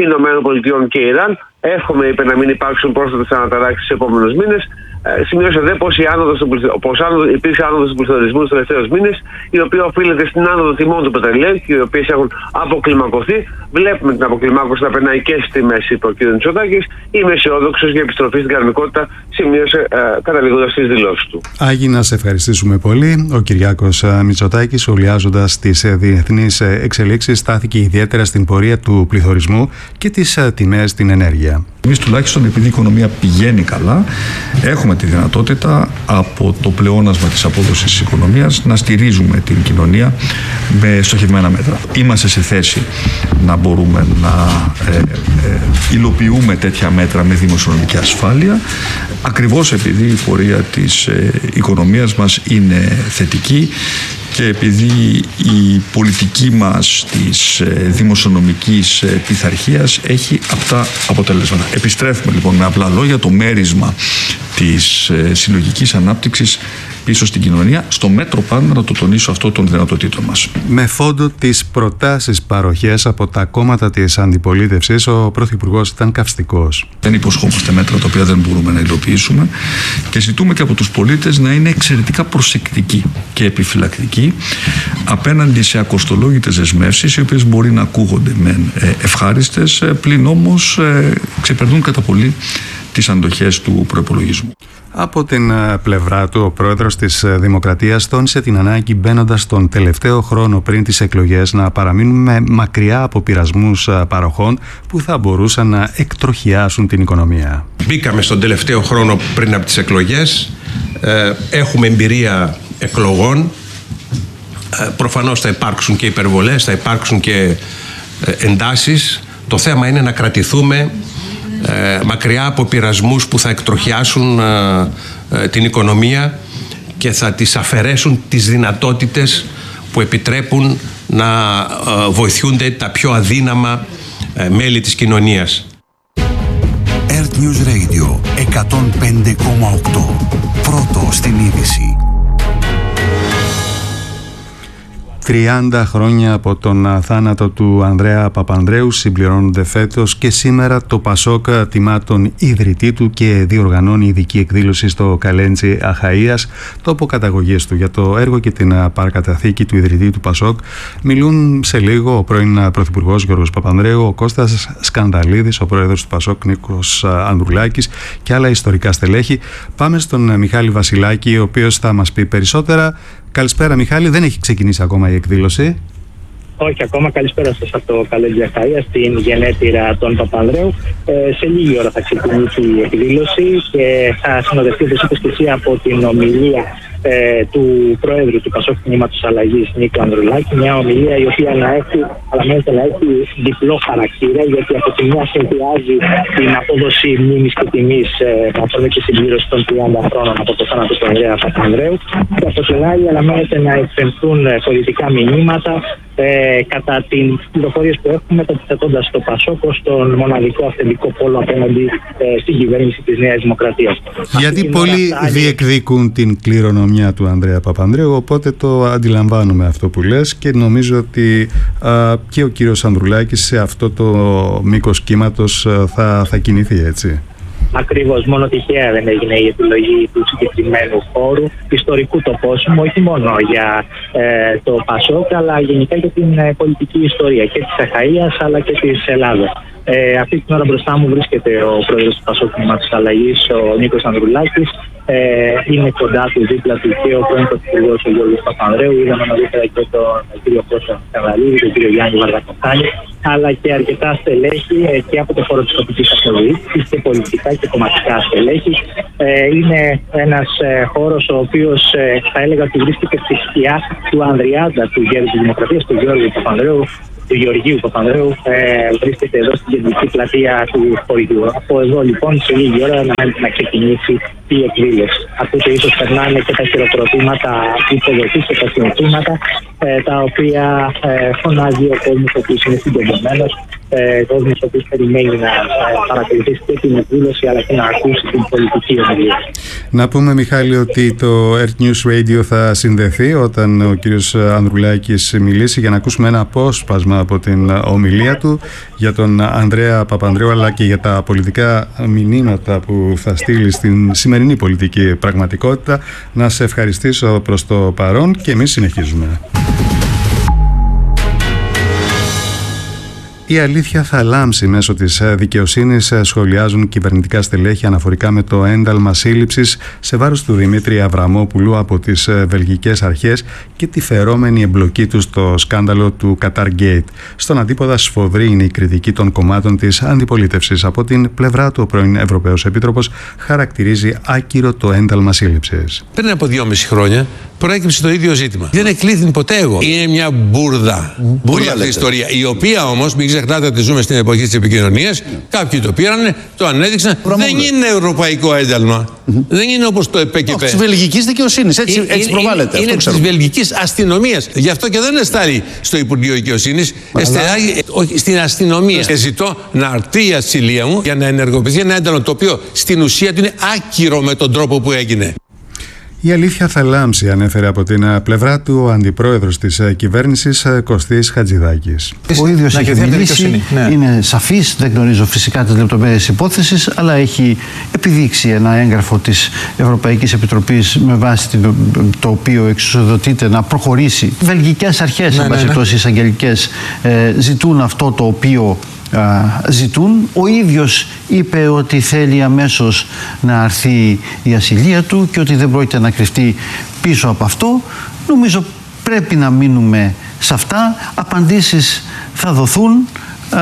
ΗΠΑ και Ιράν. Εύχομαι, είπε, να μην υπάρξουν πρόσθετες αναταράξεις στους επόμενους μήνες. Ε, σημείωσε δε πως, η άνοδος του, πως άνοδος, υπήρξε άνοδος του πληθωρισμού στους τελευταίους μήνες, η οποία οφείλεται στην άνοδο τιμών του πετρελαίου και οι οποίες έχουν αποκλιμακωθεί. Βλέπουμε την αποκλιμάκωση να περνάει και στις τιμές, είπε ο κ. Μητσοτάκης. Είμαι αισιόδοξος για επιστροφή στην κανονικότητα, σημείωσε ε, καταλήγοντας στις δηλώσεις του. Άγη, να σε ευχαριστήσουμε πολύ. Ο Κυριάκος Μητσοτάκης, σχολιάζοντας τις διεθνείς εξελίξεις, στάθηκε ιδιαίτερα στην πορεία του πληθωρισμού και τις τιμές στην ενέργεια. Εμείς τουλάχιστον, επειδή η οικονομία πηγαίνει καλά, έχουμε τη δυνατότητα από το πλεόνασμα της απόδοσης της οικονομίας να στηρίζουμε την κοινωνία με στοχευμένα μέτρα. Είμαστε σε θέση να μπορούμε να ε, ε, υλοποιούμε τέτοια μέτρα με δημοσιονομική ασφάλεια, ακριβώς επειδή η πορεία της ε, οικονομίας μας είναι θετική και επειδή η πολιτική μας της δημοσιονομικής πειθαρχίας έχει αυτά αποτελέσματα. Επιστρέφουμε λοιπόν με απλά λόγια το μέρισμα της ε, συλλογικής ανάπτυξης πίσω στην κοινωνία, στο μέτρο πάντα, να το τονίσω αυτό, των δυνατοτήτων μας. Με φόντο τις προτάσεις παροχές από τα κόμματα της αντιπολίτευσης, ο Πρωθυπουργός ήταν καυστικός. Δεν υποσχόμαστε μέτρα τα οποία δεν μπορούμε να υλοποιήσουμε και ζητούμε και από τους πολίτες να είναι εξαιρετικά προσεκτικοί και επιφυλακτικοί απέναντι σε ακοστολόγητες δεσμεύσεις, οι οποίες μπορεί να ακούγονται μεν ευχάριστες, πλην όμως ξεπερνούν κατά πολύ τις αντοχές του προϋπολογισμού. Από την πλευρά του, ο πρόεδρος της Δημοκρατίας τόνισε την ανάγκη, μπαίνοντας τον τελευταίο χρόνο πριν τις εκλογές, να παραμείνουμε μακριά από πειρασμούς παροχών που θα μπορούσαν να εκτροχιάσουν την οικονομία. Μπήκαμε στον τελευταίο χρόνο πριν από τις εκλογές, έχουμε εμπειρία εκλογών, προφανώς θα υπάρξουν και υπερβολές, θα υπάρξουν και εντάσεις. Το θέμα είναι να κρατηθούμε Ε, μακριά από πειρασμούς που θα εκτροχιάσουν ε, ε, την οικονομία και θα τις αφαιρέσουν τις δυνατότητες που επιτρέπουν να ε, βοηθούνται τα πιο αδύναμα ε, μέλη της κοινωνίας. Earth News Radio εκατόν πέντε κόμμα οκτώ. Πρώτο στην είδηση. τριάντα χρόνια από τον θάνατο του Ανδρέα Παπανδρέου συμπληρώνονται φέτος και σήμερα το Πασόκ τιμά τον ιδρυτή του και διοργανώνει ειδική εκδήλωση στο Καλέντσι Αχαΐας, τόπο καταγωγής του. Για το έργο και την παρακαταθήκη του ιδρυτή του Πασόκ μιλούν σε λίγο ο πρώην Πρωθυπουργός Γιώργος Παπανδρέου, ο Κώστας Σκανδαλίδης, ο πρόεδρος του Πασόκ Νίκος Ανδρουλάκης και άλλα ιστορικά στελέχη. Πάμε στον Μιχάλη Βασιλάκη, ο οποίος θα μας πει περισσότερα. Καλησπέρα Μιχάλη, δεν έχει ξεκινήσει ακόμα η εκδήλωση. Όχι ακόμα, καλησπέρα σας από το Καλέντσι Αχαΐας, στην γενέτειρα των Παπανδρέου. Ε, σε λίγη ώρα θα ξεκινήσει η εκδήλωση και θα συνοδευτεί, όπως είπες και εσύ, από την ομιλία ε, του Προέδρου του Πασόκ Κινήματος Αλλαγής, Νίκου Ανδρουλάκη. Μια ομιλία η οποία να έχει, αλλά μένεται να έχει διπλό χαρακτήρα, γιατί από τη μια συνδυάζει την απόδοση μνήμης και τιμής ε, αφορμή και συμπλήρωση των τριάντα χρόνων από το θάνατο του Ανδρέα Παπανδρέου, και από την άλλη αναμένεται να εκπαιμφθούν πολιτικά μηνύματα Ε, κατά την πληροφορίες που έχουμε, τοποθετώντας το Πασόκ στον μοναδικό αυθεντικό πόλο απέναντι ε, στην κυβέρνηση της Νέας Δημοκρατίας. Γιατί πολλοί άλλη... διεκδικούν την κληρονομιά του Ανδρέα Παπανδρέου, οπότε το αντιλαμβάνομαι αυτό που λες και νομίζω ότι α, και ο κύριος Ανδρουλάκης σε αυτό το μήκος κύματος θα, θα κινηθεί, έτσι. Ακριβώς, μόνο τυχαία δεν έγινε η επιλογή του συγκεκριμένου χώρου, ιστορικού τοπόσιμου, όχι μόνο για ε, το Πασόκ, αλλά γενικά για την ε, πολιτική ιστορία και της Αχαΐας αλλά και της Ελλάδας. Ε, αυτή την ώρα μπροστά μου βρίσκεται ο πρόεδρος του Πασόκ Κινήματος Αλλαγής, ο Νίκος Ανδρουλάκης. Ε, είναι κοντά του, δίπλα του και ο πρώην Πρωθυπουργός ο Γιώργος Παπανδρέου. Είδαμε νωρίτερα και τον κύριο Κώστα Σκανδαλίδη, τον κύριο Γιάννη Βαρδακοθάνη, αλλά και αρκετά στελέχη ε, και από το χώρο της τοπικής αυτοδιοίκησης και πολιτικά και κομματικά στελέχη. Ε, είναι ένας ε, χώρος ο οποίος ε, θα έλεγα ότι βρίσκεται στη σκιά του Ανδριάντα του Γέρου της Δημοκρατίας, του Γιώργου Παπανδρέου, του Γεωργίου Παπανδρέου, ε, βρίσκεται εδώ στην κεντρική πλατεία του χωριού. Από εδώ λοιπόν σε λίγη ώρα να, να ξεκινήσει η εκδήλωση. Ακούτε ίσως περνάνε και τα χειροκροτήματα υποδοχής και τα συνθήματα ε, τα οποία ε, φωνάζει ο κόσμος ο οποίος είναι συγκεντρωμένος, ε, ο κόσμος ο οποίος περιμένει να ε, παρακολουθήσει και την εκδήλωση αλλά και να ακούσει την πολιτική ομιλία. Να πούμε, Μιχάλη, ότι το Earth News Radio θα συνδεθεί όταν ο κύριος Ανδρουλάκης μιλήσει, για να ακούσουμε ένα απόσπασμα από την ομιλία του για τον Ανδρέα Παπανδρέου αλλά και για τα πολιτικά μηνύματα που θα στείλει στην σημερινή πολιτική πραγματικότητα. Να σε ευχαριστήσω προς το παρόν και εμείς συνεχίζουμε. Η αλήθεια θα λάμψει μέσω της δικαιοσύνης, σχολιάζουν κυβερνητικά στελέχη αναφορικά με το ένταλμα σύλληψης σε βάρος του Δημήτρη Αβραμόπουλου από τις βελγικές αρχές και τη φερόμενη εμπλοκή του στο σκάνδαλο του Qatar Gate. Στον αντίποδα σφοδρή είναι η κριτική των κομμάτων της αντιπολίτευσης. Από την πλευρά του, ο πρώην Ευρωπαίος Επίτροπος χαρακτηρίζει άκυρο το ένταλμα σύλληψης. Πριν από δυόμιση χρόνια προέκυψε το ίδιο ζήτημα. Δεν εκλήθην ποτέ εγώ. Είναι μια μπουρδα. Μπουρδα αυτή η ιστορία. Η οποία όμως, μην ξεχνάτε ότι ζούμε στην εποχή της επικοινωνίας, κάποιοι το πήραν, το ανέδειξαν. Δεν είναι ευρωπαϊκό ένταλμα. Mm-hmm. Δεν είναι όπως το ΕΠΕΚΕΠΕ. Της βελγικής δικαιοσύνης. Έτσι, είναι, έτσι προβάλλεται. Είναι, είναι της βελγικής αστυνομίας. Γι' αυτό και δεν εστάλει στο Υπουργείο Δικαιοσύνης. Εστάλει στην αστυνομία. Και ζητώ να αρθεί η ασυλία μου για να ενεργοποιηθεί ένα ένταλμα το οποίο στην ουσία του είναι άκυρο με τον τρόπο που έγινε. Η αλήθεια θα λάμψει, ανέφερε από την πλευρά του ο αντιπρόεδρος της κυβέρνησης Κωστής Χατζηδάκης. Ο ίδιος έχει μιλήσει, ναι. Είναι σαφής, δεν γνωρίζω φυσικά τις λεπτομέρειες της υπόθεσης, αλλά έχει επιδείξει ένα έγγραφο της Ευρωπαϊκής Επιτροπής με βάση το οποίο εξουσιοδοτείται να προχωρήσει. Βελγικές αρχές, ναι, εν πάση περιπτώσει, ναι, ναι. εισαγγελικές, ε, ζητούν αυτό το οποίο Α, ζητούν. Ο ίδιος είπε ότι θέλει αμέσως να αρθεί η ασυλία του και ότι δεν πρόκειται να κρυφτεί πίσω από αυτό. Νομίζω πρέπει να μείνουμε σε αυτά. Απαντήσεις θα δοθούν α,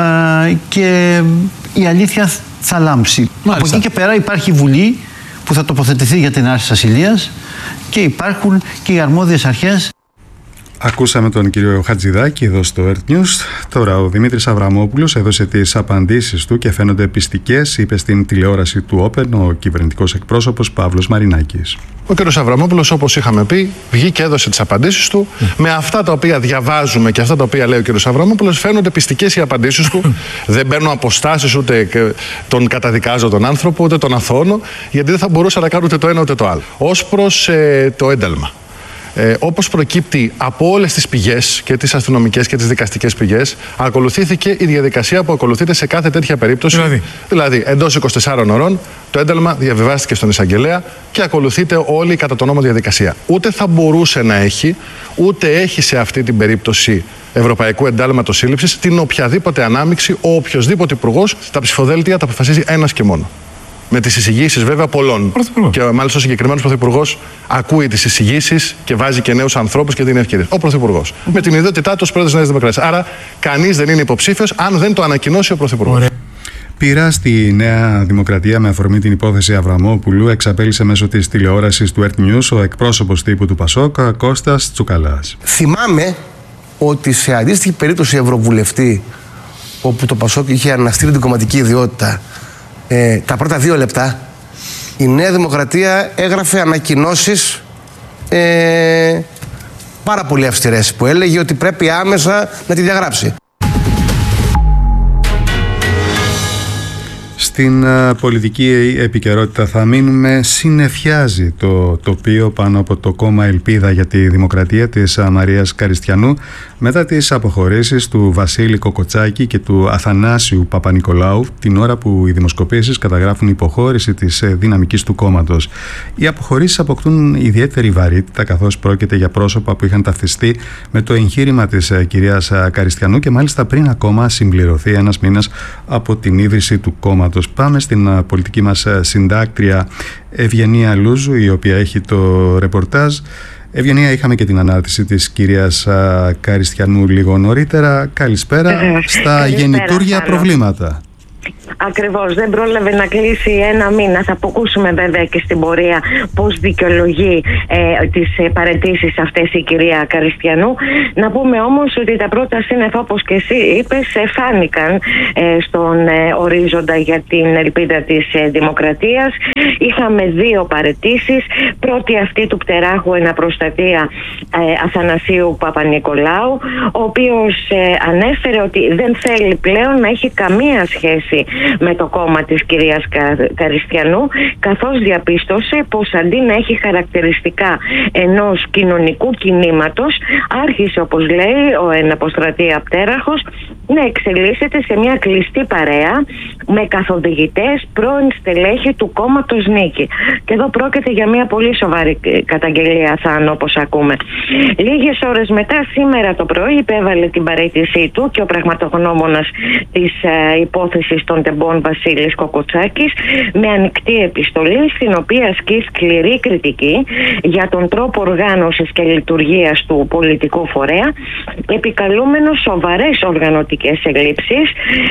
και η αλήθεια θα λάμψει. Μάλιστα. Από εκεί και πέρα υπάρχει Βουλή που θα τοποθετηθεί για την άρση της ασυλίας και υπάρχουν και οι αρμόδιες αρχές. Ακούσαμε τον κύριο Χατζηδάκη εδώ στο Earth News. Τώρα ο Δημήτρης Αβραμόπουλος έδωσε τις απαντήσεις του και φαίνονται πιστικές, είπε στην τηλεόραση του Open ο κυβερνητικός εκπρόσωπος Παύλος Μαρινάκης. Ο κύριος Αβραμόπουλος, όπως είχαμε πει, βγήκε και έδωσε τις απαντήσεις του. Mm. Με αυτά τα οποία διαβάζουμε και αυτά τα οποία λέει ο κύριος Αβραμόπουλος, φαίνονται πιστικές οι απαντήσεις του. Δεν παίρνω αποστάσεις, ούτε τον καταδικάζω τον άνθρωπο, ούτε τον αθώνω, γιατί δεν θα μπορούσα να κάνω ούτε το ένα ούτε το άλλο. Ως προς ε, το ένταλμα. Ε, όπως προκύπτει από όλες τις πηγές, και τις αστυνομικές και τις δικαστικές πηγές, ακολουθήθηκε η διαδικασία που ακολουθείται σε κάθε τέτοια περίπτωση. Δηλαδή, δηλαδή εντός είκοσι τεσσάρων ωρών το ένταλμα διαβιβάστηκε στον εισαγγελέα και ακολουθείται όλη η κατά τον νόμο διαδικασία. Ούτε θα μπορούσε να έχει, ούτε έχει σε αυτή την περίπτωση ευρωπαϊκού εντάλματος σύλληψης την οποιαδήποτε ανάμειξη, ο οποιοσδήποτε υπουργός, τα ψηφοδέλτια τα αποφασίζει ένας και μόνο. Με τις εισηγήσεις βέβαια πολλών. Και μάλιστα ο συγκεκριμένος πρωθυπουργός ακούει τις εισηγήσεις και βάζει και νέους ανθρώπους και δίνει ευκαιρίες. Ο πρωθυπουργός. Mm. Με την ιδιότητά του ως πρόεδρος της Νέας Δημοκρατίας. Άρα κανείς δεν είναι υποψήφιος αν δεν το ανακοινώσει ο πρωθυπουργός. Πειρά στη Νέα Δημοκρατία με αφορμή την υπόθεση Αβραμόπουλου εξαπέλυσε μέσω της τηλεόρασης του Earth News ο εκπρόσωπος τύπου του Πασόκ, Κώστας Τσουκαλάς. Θυμάμαι ότι σε αντίστοιχη περίπτωση ευρωβουλευτή, όπου το Πασόκ είχε αναστείλει την κομματική ιδιότητα, Ε, τα πρώτα δύο λεπτά η Νέα Δημοκρατία έγραφε ανακοινώσεις ε, πάρα πολύ αυστηρές που έλεγε ότι πρέπει άμεσα να τη διαγράψει. Στην uh, πολιτική επικαιρότητα θα μείνουμε. Συνεφιάζει το τοπίο πάνω από το κόμμα Ελπίδα για τη Δημοκρατία της uh, Μαρίας Καριστιανού μετά τις αποχωρήσεις του Βασίλη Κοκοτσάκη και του Αθανάσιου Παπανικολάου την ώρα που οι δημοσκοπήσεις καταγράφουν υποχώρηση της uh, δυναμικής του κόμματος. Οι αποχωρήσεις αποκτούν ιδιαίτερη βαρύτητα καθώς πρόκειται για πρόσωπα που είχαν ταυτιστεί με το εγχείρημα της uh, κυρίας uh, Καριστιανού και μάλιστα πριν ακόμα συμπληρωθεί ένας μήνας από την ίδρυση του κόμματος. Πάμε στην πολιτική μας συντάκτρια Ευγενία Λούζου, η οποία έχει το ρεπορτάζ. Ευγενία, είχαμε και την ανάρτηση της κυρίας Καριστιανού λίγο νωρίτερα. Καλησπέρα. Ε, Στα καλησπέρα, γεννητούρια πάνω. Προβλήματα. Ακριβώς, δεν πρόλαβε να κλείσει ένα μήνα. Θα αποκούσουμε βέβαια και στην πορεία πώς δικαιολογεί ε, τις ε, παραιτήσεις αυτές η κυρία Καριστιανού. Να πούμε όμως ότι τα πρώτα σύννεφα, όπως και εσύ είπες, φάνηκαν ε, στον ε, ορίζοντα για την ελπίδα της ε, Δημοκρατίας. Είχαμε δύο παραιτήσεις. Πρώτη αυτή του πτεράχου εναπροστατεία ε, Αθανασίου Παπανικολάου, ο οποίος ε, ανέφερε ότι δεν θέλει πλέον να έχει καμία σχέση με το κόμμα της κυρίας Καριστιανού, καθώς διαπίστωσε πως αντί να έχει χαρακτηριστικά ενός κοινωνικού κινήματος, άρχισε, όπως λέει ο εναποστρατεία πτέραχος, να εξελίσσεται σε μια κλειστή παρέα με καθοδηγητές πρώην στελέχη του κόμματος Νίκη. Και εδώ πρόκειται για μια πολύ σοβαρή καταγγελία, Θάνο, όπως ακούμε. Λίγες ώρες μετά, σήμερα το πρωί, υπέβαλε την παραίτησή του και ο πραγματογνώμονας της ε, υπόθεσης των Τεμπών Βασίλης Κοκοτσάκης με ανοιχτή επιστολή, στην οποία ασκεί σκληρή κριτική για τον τρόπο οργάνωσης και λειτουργίας του πολιτικού φορέα, επικαλούμενος σοβαρές οργανωτικές ελλείψεις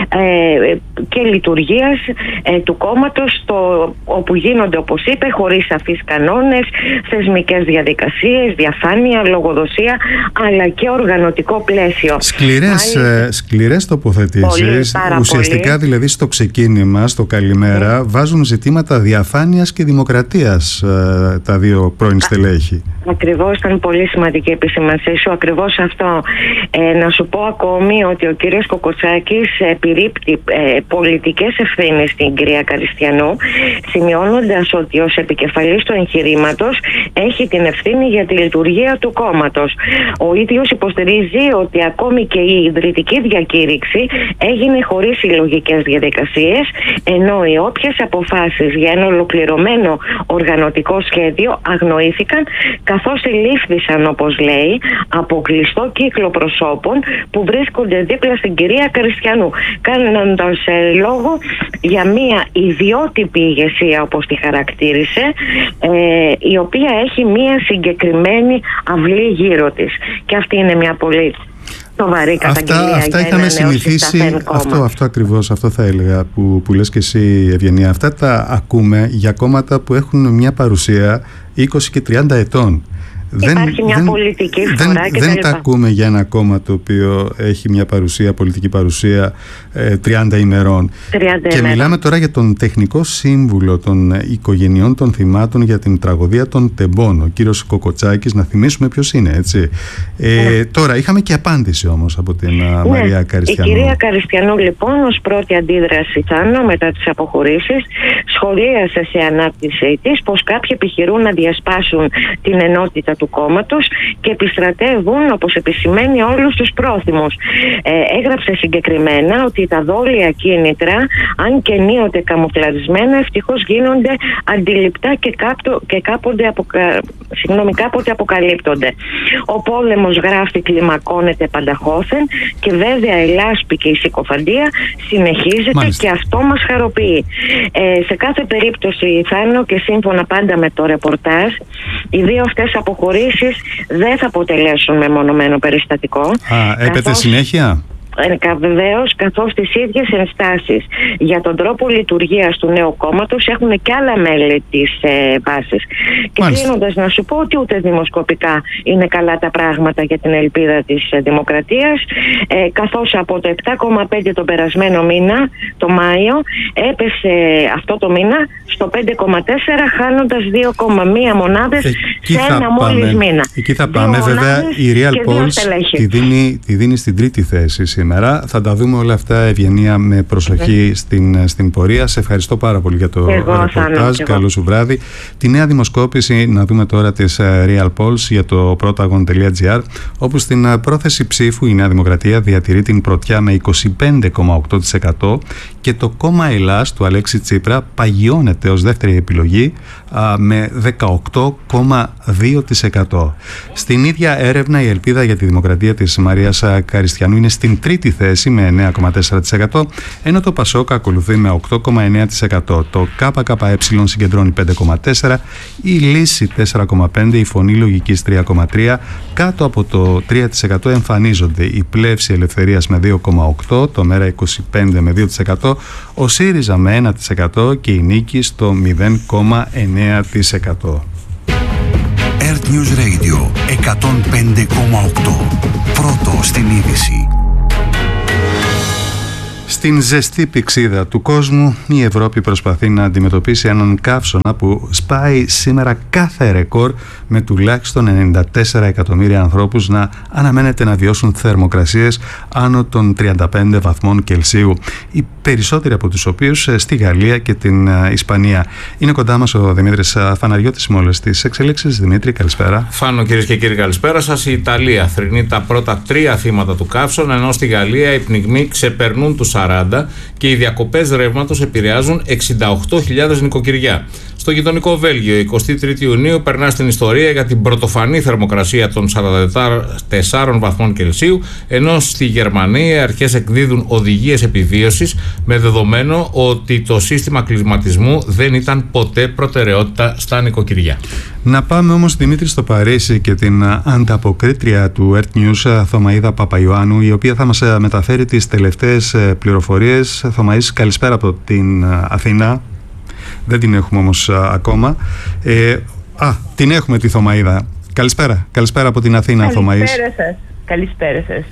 ε, και λειτουργίας ε, του κόμματος, το, όπου γίνονται, όπως είπε, χωρίς σαφείς κανόνες, θεσμικές διαδικασίες, διαφάνεια, λογοδοσία, αλλά και οργανωτικό πλαίσιο. Σκληρές, Άλλη... σκληρές τοποθετήσεις, ουσιαστικά πολύ. Δηλαδή στο ξεκίνημα, στο καλημέρα, mm. βάζουν ζητήματα διαφάνειας και δημοκρατίας ε, τα δύο πρώην στελέχη. Ακριβώς, ήταν πολύ σημαντική επισημανσή σου, ακριβώς αυτό. Ε, να σου πω ακόμη ότι ο κύριος Κοκοτσάκης επιρρύπτει ε, πολιτικές ευθύνες στην κυρία Καριστιανού, σημειώνοντας ότι ως επικεφαλής του εγχειρήματος έχει την ευθύνη για τη λειτουργία του κόμματος. Ο ίδιος υποστηρίζει ότι ακόμη και η ιδρυτική διακήρυξη έγινε χωρίς συλλογικές διαδικασίες, ενώ οι όποιες αποφάσεις για ένα ολοκληρωμένο οργανωτικό σχέδιο αγνοήθηκαν, καθώς ελήφθησαν, όπως λέει, από κλειστό κύκλο προσώπων που βρίσκονται δίπλα στην κυρία Καριστιανού, κάνοντας ε, λόγο για μια ιδιότυπη ηγεσία, όπως τη χαρακτήρισε, ε, η οποία έχει μια συγκεκριμένη αυλή γύρω της. Και αυτή είναι μια πολύ σοβαρή καταγγελία. Αυτά, αυτά για είχαμε συνηθίσει, αυτό, αυτό ακριβώς, αυτό θα έλεγα που, που λες και εσύ, Ευγενία. Αυτά τα ακούμε για κόμματα που έχουν μια παρουσία είκοσι και τριάντα ετών. Υπάρχει δεν, μια δεν, πολιτική φορά δεν, και δεν τα, τα ακούμε για ένα κόμμα το οποίο έχει μια παρουσία, πολιτική παρουσία ε, τριάντα ημερών. τριάντα και ημερών. Μιλάμε τώρα για τον τεχνικό σύμβουλο των οικογενειών των θυμάτων για την τραγωδία των Τεμπών, ο κύριος Κοκοτσάκης, να θυμίσουμε ποιος είναι, έτσι. Ε, ναι. Τώρα είχαμε και απάντηση όμως από την ναι. Μαρία Καριστιανού. Η κυρία Καριστιανού, λοιπόν, ως πρώτη αντίδραση Θάνο μετά τις αποχωρήσεις, σχολίασε σε ανάπτυξη της πως κάποιοι επιχειρούν να διασπάσουν την ενότητα του κόμματος και επιστρατεύουν, όπως επισημαίνει, όλους τους πρόθυμους. Ε, έγραψε συγκεκριμένα ότι τα δόλια κίνητρα, αν και ενίοτε καμουφλαρισμένα, ευτυχώς γίνονται αντιληπτά και, κάπτο, και κάποτε, αποκα... συγγνώμη, κάποτε αποκαλύπτονται. Ο πόλεμος, γράφει, κλιμακώνεται πανταχώθεν και βέβαια η λάσπη και η συκοφαντία συνεχίζεται. Μάλιστα. Και αυτό μας χαροποιεί. Ε, σε κάθε περίπτωση, Θάνο, και σύμφωνα πάντα με το ρεπορτάζ, οι δύο αυτές αποχωρήσεις δεν θα αποτελέσουν μεμονωμένο περιστατικό. Α, έπεται καθώς... συνέχεια. Βεβαίως, καθώς τις ίδιες ενστάσεις για τον τρόπο λειτουργίας του νέου κόμματος έχουν και άλλα μέλη της ε, βάσης. Και κλείνοντας, να σου πω ότι ούτε δημοσκοπικά είναι καλά τα πράγματα για την ελπίδα της ε, δημοκρατίας, ε, καθώς από το επτά κόμμα πέντε τον περασμένο μήνα, το Μάιο, έπεσε αυτό το μήνα στο πέντε κόμμα τέσσερα, χάνοντας δύο κόμμα ένα μονάδες εκεί σε ένα μόλις μήνα. Εκεί θα πάμε. Βέβαια, η Real Polls τη δίνει, τη δίνει στην τρίτη θέση σήμερα. Θα τα δούμε όλα αυτά, Ευγενία, με προσοχή yeah. στην, στην πορεία. Σε ευχαριστώ πάρα πολύ για το ρεπορτάζ. Καλό σου βράδυ. Τη νέα δημοσκόπηση να δούμε τώρα της Real Polls για το protagon τελεία gr, όπου στην πρόθεση ψήφου η Νέα Δημοκρατία διατηρεί την πρωτιά με είκοσι πέντε κόμμα οκτώ τοις εκατό και το κόμμα Ελλάς του Αλέξη Τσίπρα παγιώνεται ως δεύτερη επιλογή α, με δεκαοκτώ κόμμα δύο τοις εκατό. Στην ίδια έρευνα η ελπίδα για τη δημοκρατία της Μαρίας Καριστιανού είναι στην τρίτη θέση με εννέα κόμμα τέσσερα τοις εκατό, ενώ το Πασόκ ακολουθεί με οκτώ κόμμα εννέα τοις εκατό. Το ΚΚΕ συγκεντρώνει πέντε κόμμα τέσσερα τοις εκατό, η Λύση τέσσερα κόμμα πέντε τοις εκατό, η Φωνή Λογικής τρία κόμμα τρία τοις εκατό. Κάτω από το τρία τοις εκατό εμφανίζονται η Πλεύση Ελευθερίας με δύο κόμμα οκτώ τοις εκατό, το Μέρα είκοσι πέντε με δύο τοις εκατό, ο ΣΥΡΙΖΑ με ένα τοις εκατό και η Νίκη στο μηδέν κόμμα εννέα τοις εκατό. Earth News Radio εκατόν πέντε κόμμα οκτώ. Πρώτο στην είδηση. Στην ζεστή πυξίδα του κόσμου, η Ευρώπη προσπαθεί να αντιμετωπίσει έναν καύσωνα που σπάει σήμερα κάθε ρεκόρ, με τουλάχιστον ενενήντα τέσσερα εκατομμύρια ανθρώπους να αναμένεται να βιώσουν θερμοκρασίες άνω των τριάντα πέντε βαθμών Κελσίου, οι περισσότεροι από τους οποίους στη Γαλλία και την Ισπανία. Είναι κοντά μας ο Δημήτρης Φαναριώτης με όλες τις εξελίξεις. Δημήτρη, καλησπέρα. Φάνο, κυρίες και κύριοι, καλησπέρα σας. Η Ιταλία θρηνεί τα πρώτα τρία θύματα του καύσωνα, ενώ στη Γαλλία οι πνιγμοί ξεπερνούν τους σαράντα και οι διακοπές ρεύματος επηρεάζουν εξήντα οκτώ χιλιάδες νοικοκυριά. Στο γειτονικό Βέλγιο, εικοστή τρίτη Ιουνίου περνά στην ιστορία για την πρωτοφανή θερμοκρασία των σαράντα τεσσάρων βαθμών Κελσίου, ενώ στη Γερμανία οι αρχές εκδίδουν οδηγίες επιβίωσης με δεδομένο ότι το σύστημα κλιματισμού δεν ήταν ποτέ προτεραιότητα στα νοικοκυριά. Να πάμε όμως, Δημήτρη, στο Παρίσι και την ανταποκρίτρια του Earth News, Θωμαΐδα Παπαϊωάννου, η οποία θα μας μεταφέρει τις τελευταίες πληροφορίες. Θωμαΐς, καλησπέρα από την Αθήνα. Δεν την έχουμε όμως ακόμα. Ε, α, την έχουμε τη Θωμαΐδα. Καλησπέρα. Καλησπέρα από την Αθήνα, Θωμαΐς. Καλησπέρα σας. Καλησπέρα σας.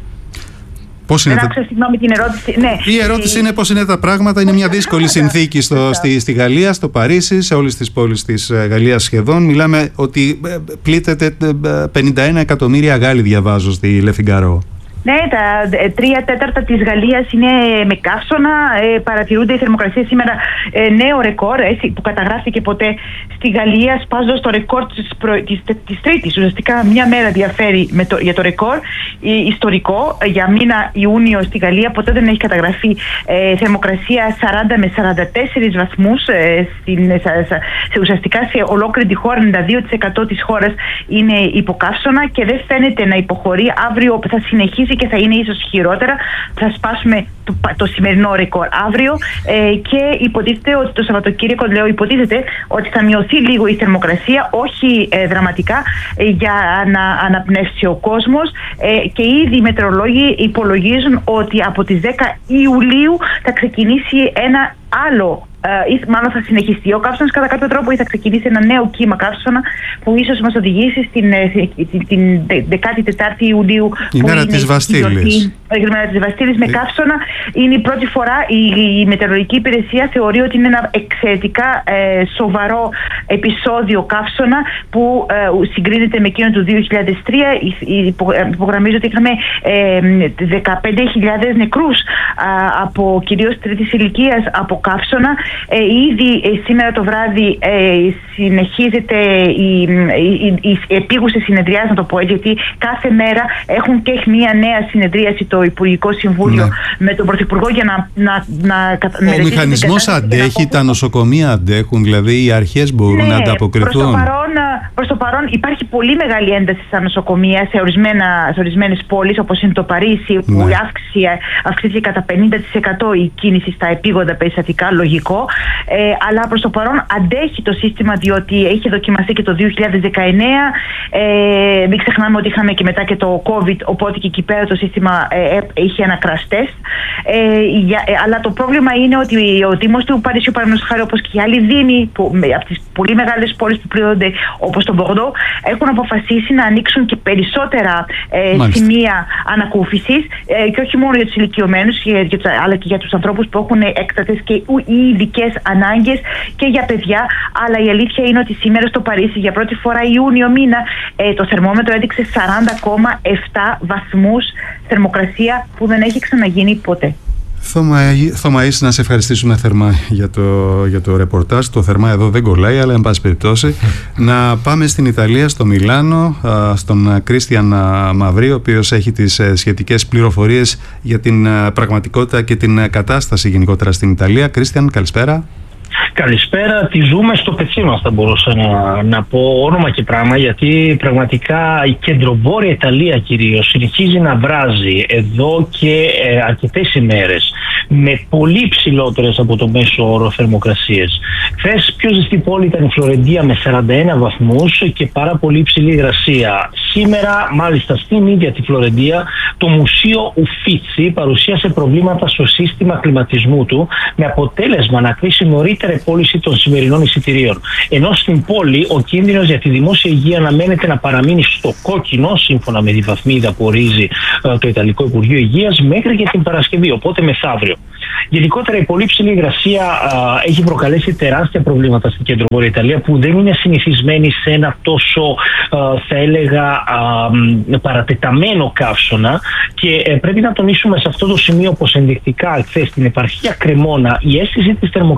Πώς είναι Δεν τα... άκουσα, συγγνώμη, την ερώτηση. Ναι. Η ερώτηση είναι πώς είναι τα πράγματα. Είναι μια δύσκολη συνθήκη στο, στη, στη Γαλλία, στο Παρίσι, σε όλες τις πόλεις της Γαλλίας σχεδόν. Μιλάμε ότι πλήττεται πενήντα ένα εκατομμύρια Γάλλοι, διαβάζω στη Le Figaro. Ναι, τα τρία τέταρτα της Γαλλίας είναι με καύσωνα. Ε, παρατηρούνται οι θερμοκρασίες σήμερα, ε, νέο ρεκόρ έτσι, που καταγράφηκε ποτέ στη Γαλλία, σπάζοντας το ρεκόρ της, προ... της, της Τρίτης. Ουσιαστικά μια μέρα διαφέρει με το, για το ρεκόρ ε, ιστορικό. Για μήνα Ιούνιο στη Γαλλία ποτέ δεν έχει καταγραφεί ε, θερμοκρασία σαράντα με σαράντα τέσσερις βαθμούς. Ε, στην, σε, σε, ουσιαστικά σε ολόκληρη τη χώρα, ενενήντα δύο τοις εκατό της χώρας είναι υποκαύσωνα και δεν φαίνεται να υποχωρεί. Αύριο θα συνεχίσει και θα είναι ίσως χειρότερα. Θα σπάσουμε το, το σημερινό ρεκόρ αύριο ε, και υποτίθεται ότι το Σαββατοκύριακο, λέω υποτίθεται ότι θα μειωθεί λίγο η θερμοκρασία, όχι ε, δραματικά, ε, για να αναπνεύσει ο κόσμος ε, και ήδη οι μετεωρολόγοι υπολογίζουν ότι από τις δέκα Ιουλίου θα ξεκινήσει ένα άλλο ή μάλλον θα συνεχιστεί ο καύσωνας κατά κάποιο τρόπο ή θα ξεκινήσει ένα νέο κύμα καύσωνα που ίσως μας οδηγήσει στην, την, την δεκάτη τετάρτη Ιουλίου, η μέρα της Βαστίλης. Η μέρα της Βαστίλης με καύσωνα. Είναι η πρώτη φορά η, η μετεωρολογική υπηρεσία θεωρεί ότι είναι ένα εξαιρετικά ε, σοβαρό επεισόδιο καύσωνα που ε, συγκρίνεται με εκείνο του δύο χιλιάδες τρία. Υπογραμμίζω ότι είχαμε ε, δεκαπέντε χιλιάδες νεκρούς ε, από κυρίως τρίτης ηλικίας από καύσωνα. Ε, ήδη ε, σήμερα το βράδυ ε, συνεχίζεται η, η, η, η επίγουσα συνεδριάση, να το πω έτσι, γιατί κάθε μέρα έχουν και μια νέα συνεδρίαση το Υπουργικό Συμβούλιο ναι. με τον Πρωθυπουργό για να, να, να, να Ο μηχανισμός αντέχει, τα νοσοκομεία αντέχουν, δηλαδή οι αρχές μπορούν ναι, να ανταποκριθούν. Προς το, παρόν, προς το παρόν υπάρχει πολύ μεγάλη ένταση στα νοσοκομεία σε, ορισμένα, σε ορισμένες πόλεις όπως είναι το Παρίσι, ναι. που αυξήθηκε κατά πενήντα τοις εκατό η κίνηση στα επίγοντα περιστατικά, λογικό, ε, αλλά προς το παρόν αντέχει το σύστημα διότι έχει δοκιμαστεί και το δύο χιλιάδες δεκαεννέα. Ε, μην ξεχνάμε ότι είχαμε και μετά και το COVID, οπότε και εκεί πέρα το σύστημα ε, είχε ένα crash test. Ε, για, ε, αλλά το πρόβλημα είναι ότι ο Δήμος του Παρισιού, παραδείγματος χάρη, όπως και οι άλλοι δήμοι που, από τις πολύ μεγάλες πόλεις που πληρώνονται όπως το Μπορντό, έχουν αποφασίσει να ανοίξουν και περισσότερα ε, σημεία ανακούφισης ε, και όχι μόνο για τους ηλικιωμένους, αλλά και για τους ανθρώπους που έχουν έκτατες και ή ειδικές ανάγκες και για παιδιά. Αλλά η αλήθεια είναι ότι σήμερα στο Παρίσι για πρώτη φορά Ιούνιο μήνα ε, το θερμόμετρο έδειξε σαράντα κόμμα επτά βαθμούς θερμοκρασία που δεν έχει ξαναγίνει ποτέ. Θωμαΐς, να σε ευχαριστήσουμε θερμά για το, για το ρεπορτάζ. Το θερμά εδώ δεν κολλάει, αλλά εν πάση περιπτώσει να πάμε στην Ιταλία, στο Μιλάνο, στον Κρίστιαν Μαυρί, ο οποίος έχει τις σχετικές πληροφορίες για την πραγματικότητα και την κατάσταση γενικότερα στην Ιταλία. Κρίστιαν, καλησπέρα. Καλησπέρα, τη ζούμε στο πετσί μας, θα μπορούσα να, να πω όνομα και πράγμα, γιατί πραγματικά η κεντροβόρεια Ιταλία κυρίως συνεχίζει να βράζει εδώ και ε, αρκετές ημέρες με πολύ ψηλότερες από το μέσο όρο θερμοκρασίες. Χθες πιο ζεστή πόλη ήταν η Φλωρεντία με σαράντα ένα βαθμούς και πάρα πολύ υψηλή υγρασία. Σήμερα, μάλιστα στην ίδια τη Φλωρεντία, το Μουσείο Ουφίτσι παρουσίασε προβλήματα στο σύστημα κλιματισμού του, με αποτέλεσμα να κλείσει νωρίτερα η πώληση των σημερινών εισιτηρίων. Ενώ στην πόλη ο κίνδυνος για τη δημόσια υγεία αναμένεται να παραμείνει στο κόκκινο, σύμφωνα με τη βαθμίδα που ορίζει ε, το Ιταλικό Υπουργείο Υγείας, μέχρι και την Παρασκευή, οπότε μεθαύριο. Γενικότερα η πολύ ψηλή υγρασία α, έχει προκαλέσει τεράστια προβλήματα στην κεντροβόρεια Ιταλία, που δεν είναι συνηθισμένη σε ένα τόσο α, θα έλεγα α, παρατεταμένο καύσωνα, και ε, πρέπει να τονίσουμε σε αυτό το σημείο πως ενδεικτικά χθες στην επαρχία Κρεμόνα η αίσθηση της θερμοκρασίας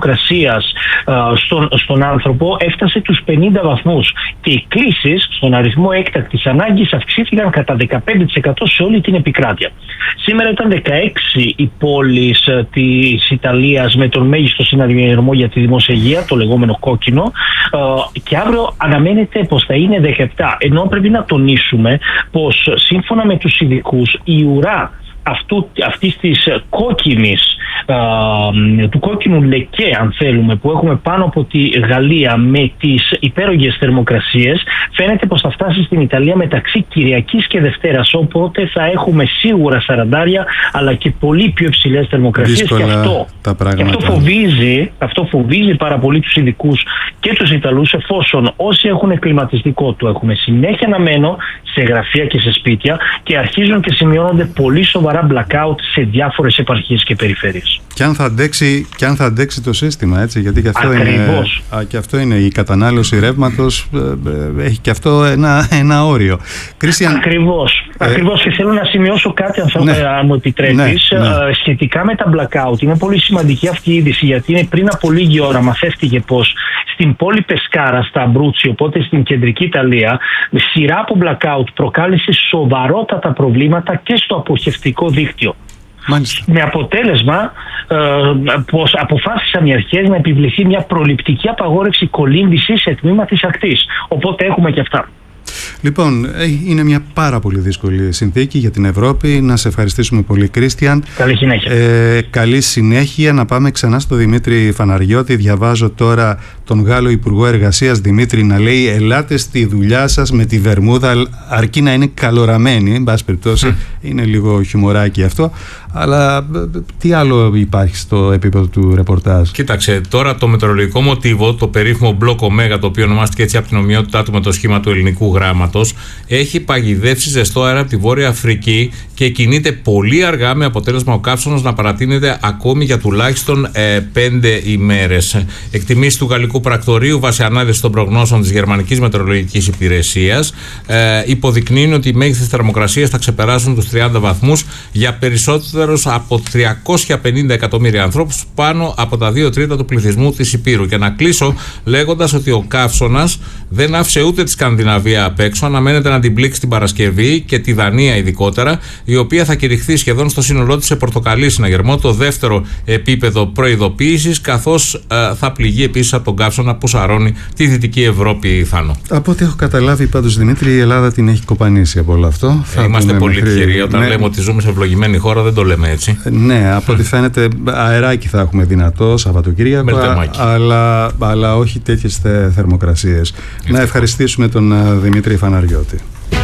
υγείας στον, στον άνθρωπο έφτασε τους πενήντα βαθμούς και οι κλήσεις στον αριθμό έκτακτης ανάγκης αυξήθηκαν κατά δεκαπέντε τοις εκατό σε όλη την επικράτεια. Σήμερα ήταν δεκαέξι οι πόλεις της Ιταλίας με τον μέγιστο συναδημιουργό για τη δημόσια υγεία, το λεγόμενο κόκκινο, και αύριο αναμένεται πως θα είναι δεκαεπτά. Ενώ πρέπει να τονίσουμε πως σύμφωνα με τους ειδικούς η ουρά αυτού, αυτής της κόκκινης, α, του κόκκινου λεκέ, αν θέλουμε, που έχουμε πάνω από τη Γαλλία με τις υπέρογγες θερμοκρασίες, φαίνεται πως θα φτάσει στην Ιταλία μεταξύ Κυριακής και Δευτέρας, οπότε θα έχουμε σίγουρα σαραντάρια αλλά και πολύ πιο υψηλές θερμοκρασίες. Και αυτό, και αυτό, φοβίζει, αυτό φοβίζει πάρα πολύ τους ειδικούς και τους Ιταλούς, εφόσον όσοι έχουν κλιματιστικό το έχουμε συνέχεια να μένω σε γραφεία και σε σπίτια και αρχίζουν και σημειώνονται πολύ σοβαρά blackout σε διάφορες επαρχίες και περιφέρειες. Και αν θα αντέξει, και αν θα αντέξει το σύστημα, έτσι, γιατί και αυτό, είναι, α, και αυτό είναι η κατανάλωση ρεύματος, ε, ε, έχει και αυτό ένα, ένα όριο. Κρίστιαν... Ακριβώς. Ε... Ακριβώς, και θέλω να σημειώσω κάτι, αν, θα, ναι. αν μου επιτρέπεις, ναι, ναι. σχετικά με τα blackout. Είναι πολύ σημαντική αυτή η είδηση, γιατί είναι πριν από λίγη ώρα μαθεύτηκε πως στην πόλη Πεσκάρα, στα Αμπρούτσι, οπότε στην κεντρική Ιταλία, σειρά από blackout προκάλεσε σοβαρότατα προβλήματα και στο αποχευτικό δίκτυο. Μάλιστα. Με αποτέλεσμα ε, πως αποφάσισαν οι αρχές να επιβληθεί μια προληπτική απαγόρευση κολύμβησης σε τμήμα της ακτής. Οπότε έχουμε και αυτά. Λοιπόν, είναι μια πάρα πολύ δύσκολη συνθήκη για την Ευρώπη. Να σε ευχαριστήσουμε πολύ, Κρίστιαν. Καλή συνέχεια. Ε, καλή συνέχεια. Να πάμε ξανά στο Δημήτρη Φαναριώτη. Διαβάζω τώρα τον Γάλλο Υπουργό Εργασίας, Δημήτρη, να λέει: ελάτε στη δουλειά σας με τη βερμούδα, αρκεί να είναι καλοραμένη. Εν πάση περιπτώσει, mm. είναι λίγο χιουμοράκι αυτό. Αλλά τι άλλο υπάρχει στο επίπεδο του ρεπορτάζ? Κοίταξε, τώρα το μετεωρολογικό μοτίβο, το περίφημο μπλοκ Ωμέγα, το οποίο ονομάστηκε έτσι από την ομοιότητά του με το σχήμα του ελληνικού γράμματος, έχει παγιδεύσει ζεστό αέρα από τη Βόρεια Αφρική και κινείται πολύ αργά, με αποτέλεσμα ο καύσωνος να παρατείνεται ακόμη για τουλάχιστον ε, πέντε ημέρες. Εκτιμήσεις του γαλλικού πρακτορείου βάσει ανάλυση των προγνώσεων της Γερμανικής Μετεωρολογικής Υπηρεσίας ε, υποδεικνύουν ότι οι μέγιστες θερμοκρασίες θα ξεπεράσουν τους τριάντα βαθμούς για περισσότερους από τριακόσια πενήντα εκατομμύρια ανθρώπους, πάνω από τα δύο τρίτα του πληθυσμού της Υπήρου. Και να κλείσω λέγοντας ότι ο καύσωνας δεν άφησε ούτε τη Σκανδιναβία απ' έξω, αναμένεται να την πλήξει την Παρασκευή και τη Δανία ειδικότερα, η οποία θα κηρυχθεί σχεδόν στο σύνολό της σε πορτοκαλί συναγερμό, το δεύτερο επίπεδο προειδοποίησης, καθώς ε, θα πληγεί επίσης από τον καύσωνα που σαρώνει τη Δυτική Ευρώπη, Θάνο. Από ό,τι έχω καταλάβει πάντως, Δημήτρη, η Ελλάδα την έχει κοπανίσει από όλο αυτό. Ε, είμαστε πολύ μέχρι... τυχεροί. Όταν ναι. λέμε ότι ζούμε σε ευλογημένη χώρα, δεν το λέμε έτσι. Ναι, από ό,τι φαίνεται, αεράκι θα έχουμε δυνατό Σαββατοκύριακο, αλλά, αλλά όχι τέτοιες θερμοκρασίες. Να ευχαριστήσουμε τον Δημήτρη Φαναριώτη.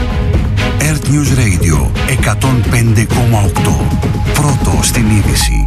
Earth News Radio εκατόν πέντε κόμμα οκτώ. Πρώτο στην είδηση.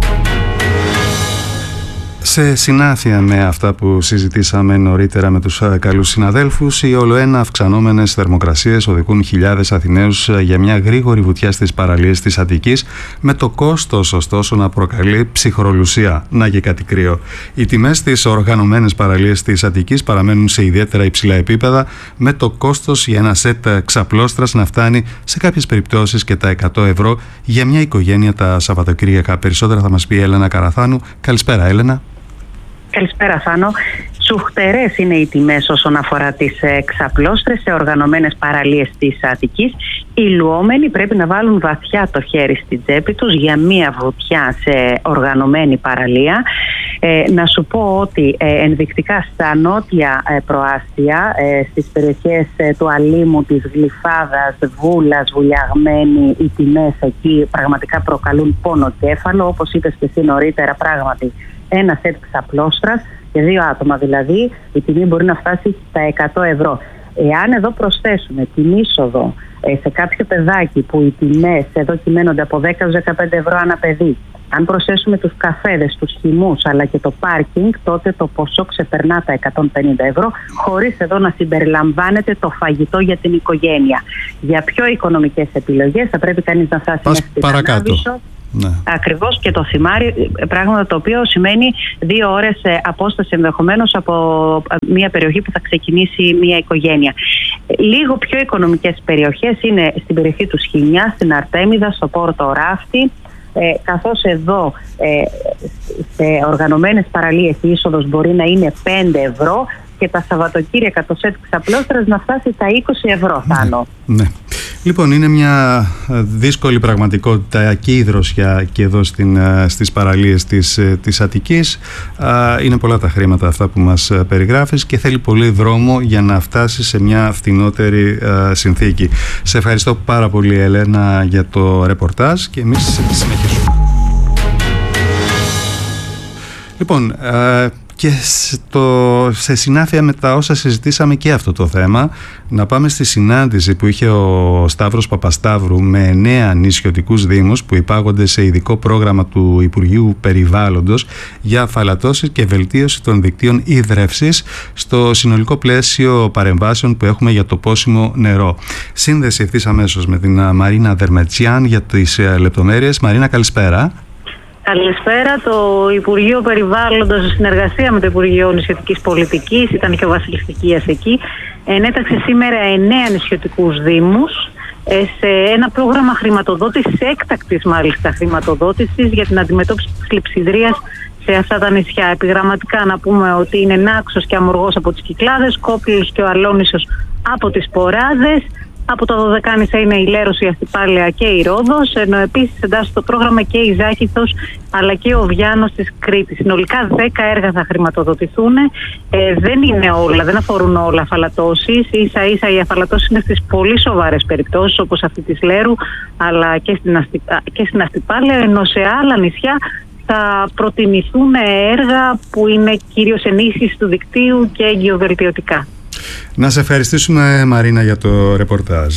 Σε συνάφεια με αυτά που συζητήσαμε νωρίτερα με τους καλούς συναδέλφους, οι ολοένα αυξανόμενες θερμοκρασίες οδηγούν χιλιάδες Αθηναίους για μια γρήγορη βουτιά στις παραλίες της Αττικής, με το κόστος ωστόσο να προκαλεί ψυχρολουσία. Να και κάτι κρύο. Οι τιμές στις οργανωμένες παραλίες της Αττικής παραμένουν σε ιδιαίτερα υψηλά επίπεδα, με το κόστος για ένα σετ ξαπλώστρας να φτάνει σε κάποιες περιπτώσεις και τα εκατό ευρώ για μια οικογένεια τα Σαββατοκύριακα. Περισσότερα θα μας πει η Έλενα Καραθάνου. Καλησπέρα, Έλενα. Καλησπέρα, Θάνο. Σουχτερές είναι οι τιμές όσον αφορά τις ξαπλώστρες σε οργανωμένες παραλίες της Αττικής. Οι λουόμενοι πρέπει να βάλουν βαθιά το χέρι στην τσέπη τους για μία βουτιά σε οργανωμένη παραλία. Ε, να σου πω ότι ε, ενδεικτικά στα νότια ε, προάστια, ε, στις περιοχές ε, του Αλήμου, της Γλυφάδας, Βούλας, Βουλιαγμένη, οι τιμές εκεί πραγματικά προκαλούν πόνο κέφαλο. Όπως είπες και εσύ νωρίτερα, πράγματι ένα σετ ξαπλώστρας και δύο άτομα δηλαδή, η τιμή μπορεί να φτάσει στα εκατό ευρώ. Εάν εδώ προσθέσουμε την είσοδο ε, σε κάποιο παιδάκι που οι τιμές εδώ κυμαίνονται από δέκα με δεκαπέντε ευρώ ανά παιδί, αν προσθέσουμε τους καφέδες, τους χυμούς αλλά και το πάρκινγκ, τότε το ποσό ξεπερνά τα εκατόν πενήντα ευρώ, χωρίς εδώ να συμπεριλαμβάνεται το φαγητό για την οικογένεια. Για πιο οικονομικές επιλογές θα πρέπει κανείς να φτάσει μέχρι την Ανάβησο. Ναι. Ακριβώς, και το θυμάρι, πράγμα το οποίο σημαίνει δύο ώρες απόσταση ενδεχομένως από μια περιοχή που θα ξεκινήσει μια οικογένεια. Λίγο πιο οικονομικές περιοχές είναι στην περιοχή του Σχοινιά, στην Αρτέμιδα, στο Πόρτο Ράφτη, Ε, καθώς εδώ ε, σε οργανωμένες παραλίες η είσοδος μπορεί να είναι πέντε ευρώ και τα Σαββατοκύριακα το σετ ξαπλώστρας να φτάσει τα είκοσι ευρώ, Θάνο. Ναι. Λοιπόν, είναι μια δύσκολη πραγματικότητα και η δροσιά και εδώ στην, στις παραλίες της, της Αττικής. Είναι πολλά τα χρήματα αυτά που μας περιγράφεις και θέλει πολύ δρόμο για να φτάσει σε μια φθηνότερη συνθήκη. Σε ευχαριστώ πάρα πολύ, Ελένα, για το ρεπορτάζ και εμείς συνεχίζουμε. Λοιπόν, και στο, σε συνάφεια με τα όσα συζητήσαμε και αυτό το θέμα, να πάμε στη συνάντηση που είχε ο Σταύρος Παπασταύρου με εννέα νησιωτικούς δήμους που υπάγονται σε ειδικό πρόγραμμα του Υπουργείου Περιβάλλοντος για αφαλατώσεις και βελτίωση των δικτύων ίδρευσης στο συνολικό πλαίσιο παρεμβάσεων που έχουμε για το πόσιμο νερό. Σύνδεση ευθύς αμέσως με την Μαρίνα Δερμετσιάν για τις λεπτομέρειες. Μαρίνα, καλησπέρα. Καλησπέρα. Το Υπουργείο Περιβάλλοντος, σε συνεργασία με το Υπουργείο Νησιωτικής Πολιτικής, ήταν και ο Βασίλης Τικίας εκεί, ενέταξε σήμερα εννέα νησιωτικούς δήμους σε ένα πρόγραμμα χρηματοδότησης, έκτακτης μάλιστα χρηματοδότησης, για την αντιμετώπιση της κλειψιδρίας σε αυτά τα νησιά. Επιγραμματικά να πούμε ότι είναι Νάξος και Αμοργός από τις Κυκλάδες, Κόπηλος και ο Αλόνησος από τις Ποράδες. Από τα Δωδεκάνησα είναι η Λέρος, η Αστυπάλαια και η Ρόδος, ενώ επίσης εντάσσεται το πρόγραμμα και η Ζάκηθος αλλά και ο Βιάνος της Κρήτης. Συνολικά δέκα έργα θα χρηματοδοτηθούν. Ε, δεν είναι όλα, δεν αφορούν όλα αφαλατώσεις. Ίσα ίσα οι αφαλατώσεις είναι στις πολύ σοβαρές περιπτώσεις, όπως αυτή της Λέρου, αλλά και στην, Αστι... και στην Αστυπάλαια, ενώ σε άλλα νησιά θα προτιμηθούν έργα που είναι κυρίως ενίσχυση του δικτύου και εγκυοβελτιωτικά. Να σε ευχαριστήσουμε, Μαρίνα, για το ρεπορτάζ.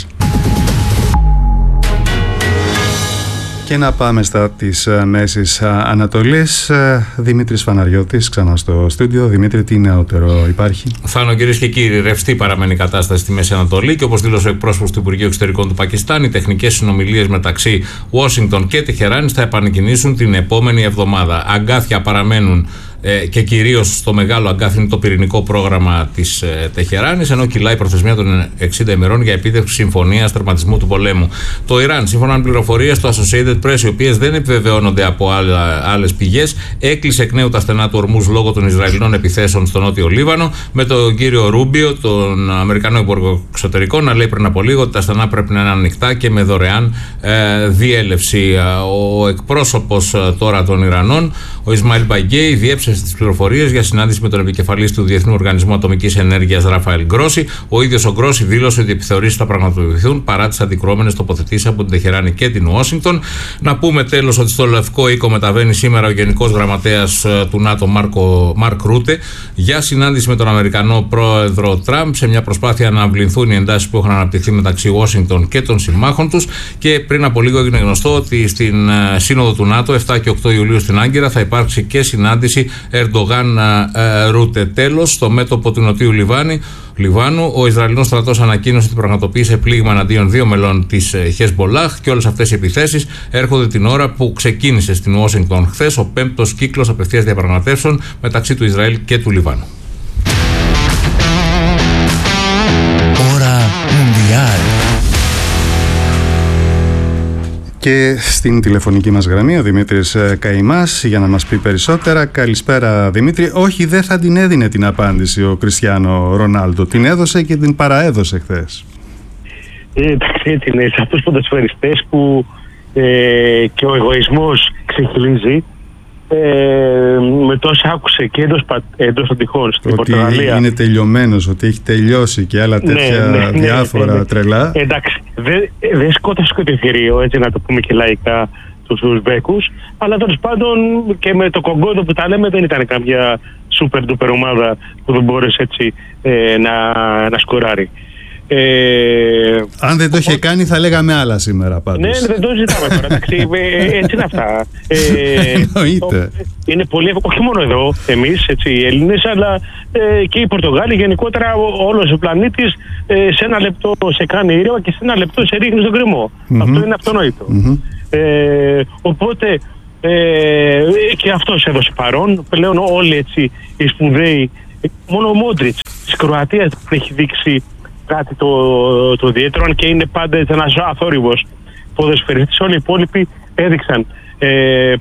Και να πάμε στα της Μέσης Ανατολής. Δημήτρης Φαναριώτης ξανά στο στούντιο. Δημήτρη, τι νεότερο υπάρχει? Θάνο, κυρίες και κύριοι, ρευστή παραμένει η κατάσταση στη Μέση Ανατολή και όπως δήλωσε ο εκπρόσωπος του Υπουργείου Εξωτερικών του Πακιστάν, οι τεχνικές συνομιλίες μεταξύ Ουάσιγκτον και Τεχεράνης θα επανεκκινήσουν την επόμενη εβδομάδα. Αγκάθια παραμένουν ε, και κυρίως στο μεγάλο αγκάθι είναι το πυρηνικό πρόγραμμα της ε, Τεχεράνης, ενώ κυλάει η προθεσμία των εξήντα ημερών για επίτευξη συμφωνίας τερματισμού του πολέμου. Το Ιράν, σύμφωνα με πληροφορίες του Associated Press, οι οποίες δεν επιβεβαιώνονται από άλλες πηγές, έκλεισε εκ νέου τα στενά του Ορμούζ λόγω των Ισραηλινών επιθέσεων στο Νότιο Λίβανο, με τον κύριο Ρούμπιο, τον Αμερικανό Υπουργό Εξωτερικών, να λέει πριν από λίγο ότι τα στενά πρέπει να είναι ανοιχτά και με δωρεάν ε, διέλευση. Ο εκπρόσωπος ε, τώρα των Ιρανών, ο Ισμαήλ Μπαγκέι, διέψευσε τις πληροφορίες για συνάντηση με τον επικεφαλής του Διεθνού Οργανισμού Ατομικής Ενέργειας, Ραφαέλ Γκρόσι. Ο ίδιος ο Γκρόσι δήλωσε ότι οι επιθεωρήσεις θα πραγματοποιηθούν παρά τις αντικρουόμενες τοποθετήσεις από την Τεχεράνη και την Ουάσιγκτον. Να πούμε τέλος ότι στο Λευκό Οίκο μεταβαίνει σήμερα ο Γενικός Γραμματέας του ΝΑΤΟ, Μάρκο, Μαρκ Ρούτε, για συνάντηση με τον Αμερικανό πρόεδρο Τραμπ, σε μια προσπάθεια να αμβληνθούν οι εντάσεις που έχουν αναπτυχθεί μεταξύ Ουάσιγκτον και των συμμάχων τους. Και πριν από λίγο έγινε γνωστό ότι στην Σύνοδο του ΝΑΤΟ, επτά και οκτώ Ιουλίου στην Άγκυρα, θα υπάρξει και συνάντηση Ερντογάν Ρούτε. Τέλος, στο μέτωπο του Νοτιού Λιβάνη, Λιβάνου, ο Ισραηλινός στρατός ανακοίνωσε ότι πραγματοποίησε πλήγμα εναντίον δύο μελών της Χεσμπολάχ και όλες αυτές οι επιθέσεις έρχονται την ώρα που ξεκίνησε στην Ουάσιγκτον χθες ο πέμπτος κύκλος απευθείας διαπραγματεύσεων μεταξύ του Ισραήλ και του Λιβάνου. Ώρα Μουντιάλ. Και στην τηλεφωνική μας γραμμή ο Δημήτρης Καημάς για να μας πει περισσότερα. Καλησπέρα, Δημήτρη. Όχι, δεν θα την έδινε την απάντηση ο Κριστιάνο Ρονάλντο. Την έδωσε και την παραέδωσε χθες. Εντάξει, έτσι είναι. Σε αυτούς τους ποδοσφαιριστές που ε, και ο εγωισμός ξεχυλίζει, ε, με τόσα άκουσε και εντός, εντός των τυχών στην ότι Πορτογαλία. Ότι είναι τελειωμένος, ότι έχει τελειώσει και άλλα τέτοια ναι, ναι, ναι, διάφορα ναι, ναι. τρελά. Εντάξει, δεν δε σκότωσε και το εθηρίο, έτσι να το πούμε και λαϊκά, τους Ουσμπέκους, αλλά τέλος πάντων και με το Κογκόδο που τα λέμε δεν ήταν κάποια σούπερ ντούπερ ομάδα που δεν μπόρεσε έτσι ε, να, να σκοράρει. Ε, Αν δεν το είχε κάνει θα λέγαμε άλλα σήμερα πάντως. Ναι, δεν το ζητάμε τώρα, εντάξει, ε, έτσι είναι αυτά. Ε, Εννοείται. Είναι πολύ, όχι μόνο εδώ εμείς, έτσι, οι Έλληνες, αλλά ε, και οι Πορτογάλοι, γενικότερα όλος ο πλανήτης ε, σε ένα λεπτό σε κάνει ήρεμα και σε ένα λεπτό σε ρίχνει στον κρεμό. Mm-hmm. Αυτό είναι αυτονόητο. Mm-hmm. Ε, οπότε ε, και αυτός έδωσε παρόν. Πλέον όλοι έτσι οι σπουδαίοι, μόνο ο Μόντριτς της Κροατίας που έχει δείξει κάτι το, το ιδιαίτερο, αν και είναι πάντα ένας αθόρυβος ποδοσφαιριστής, όλοι οι υπόλοιποι έδειξαν ε,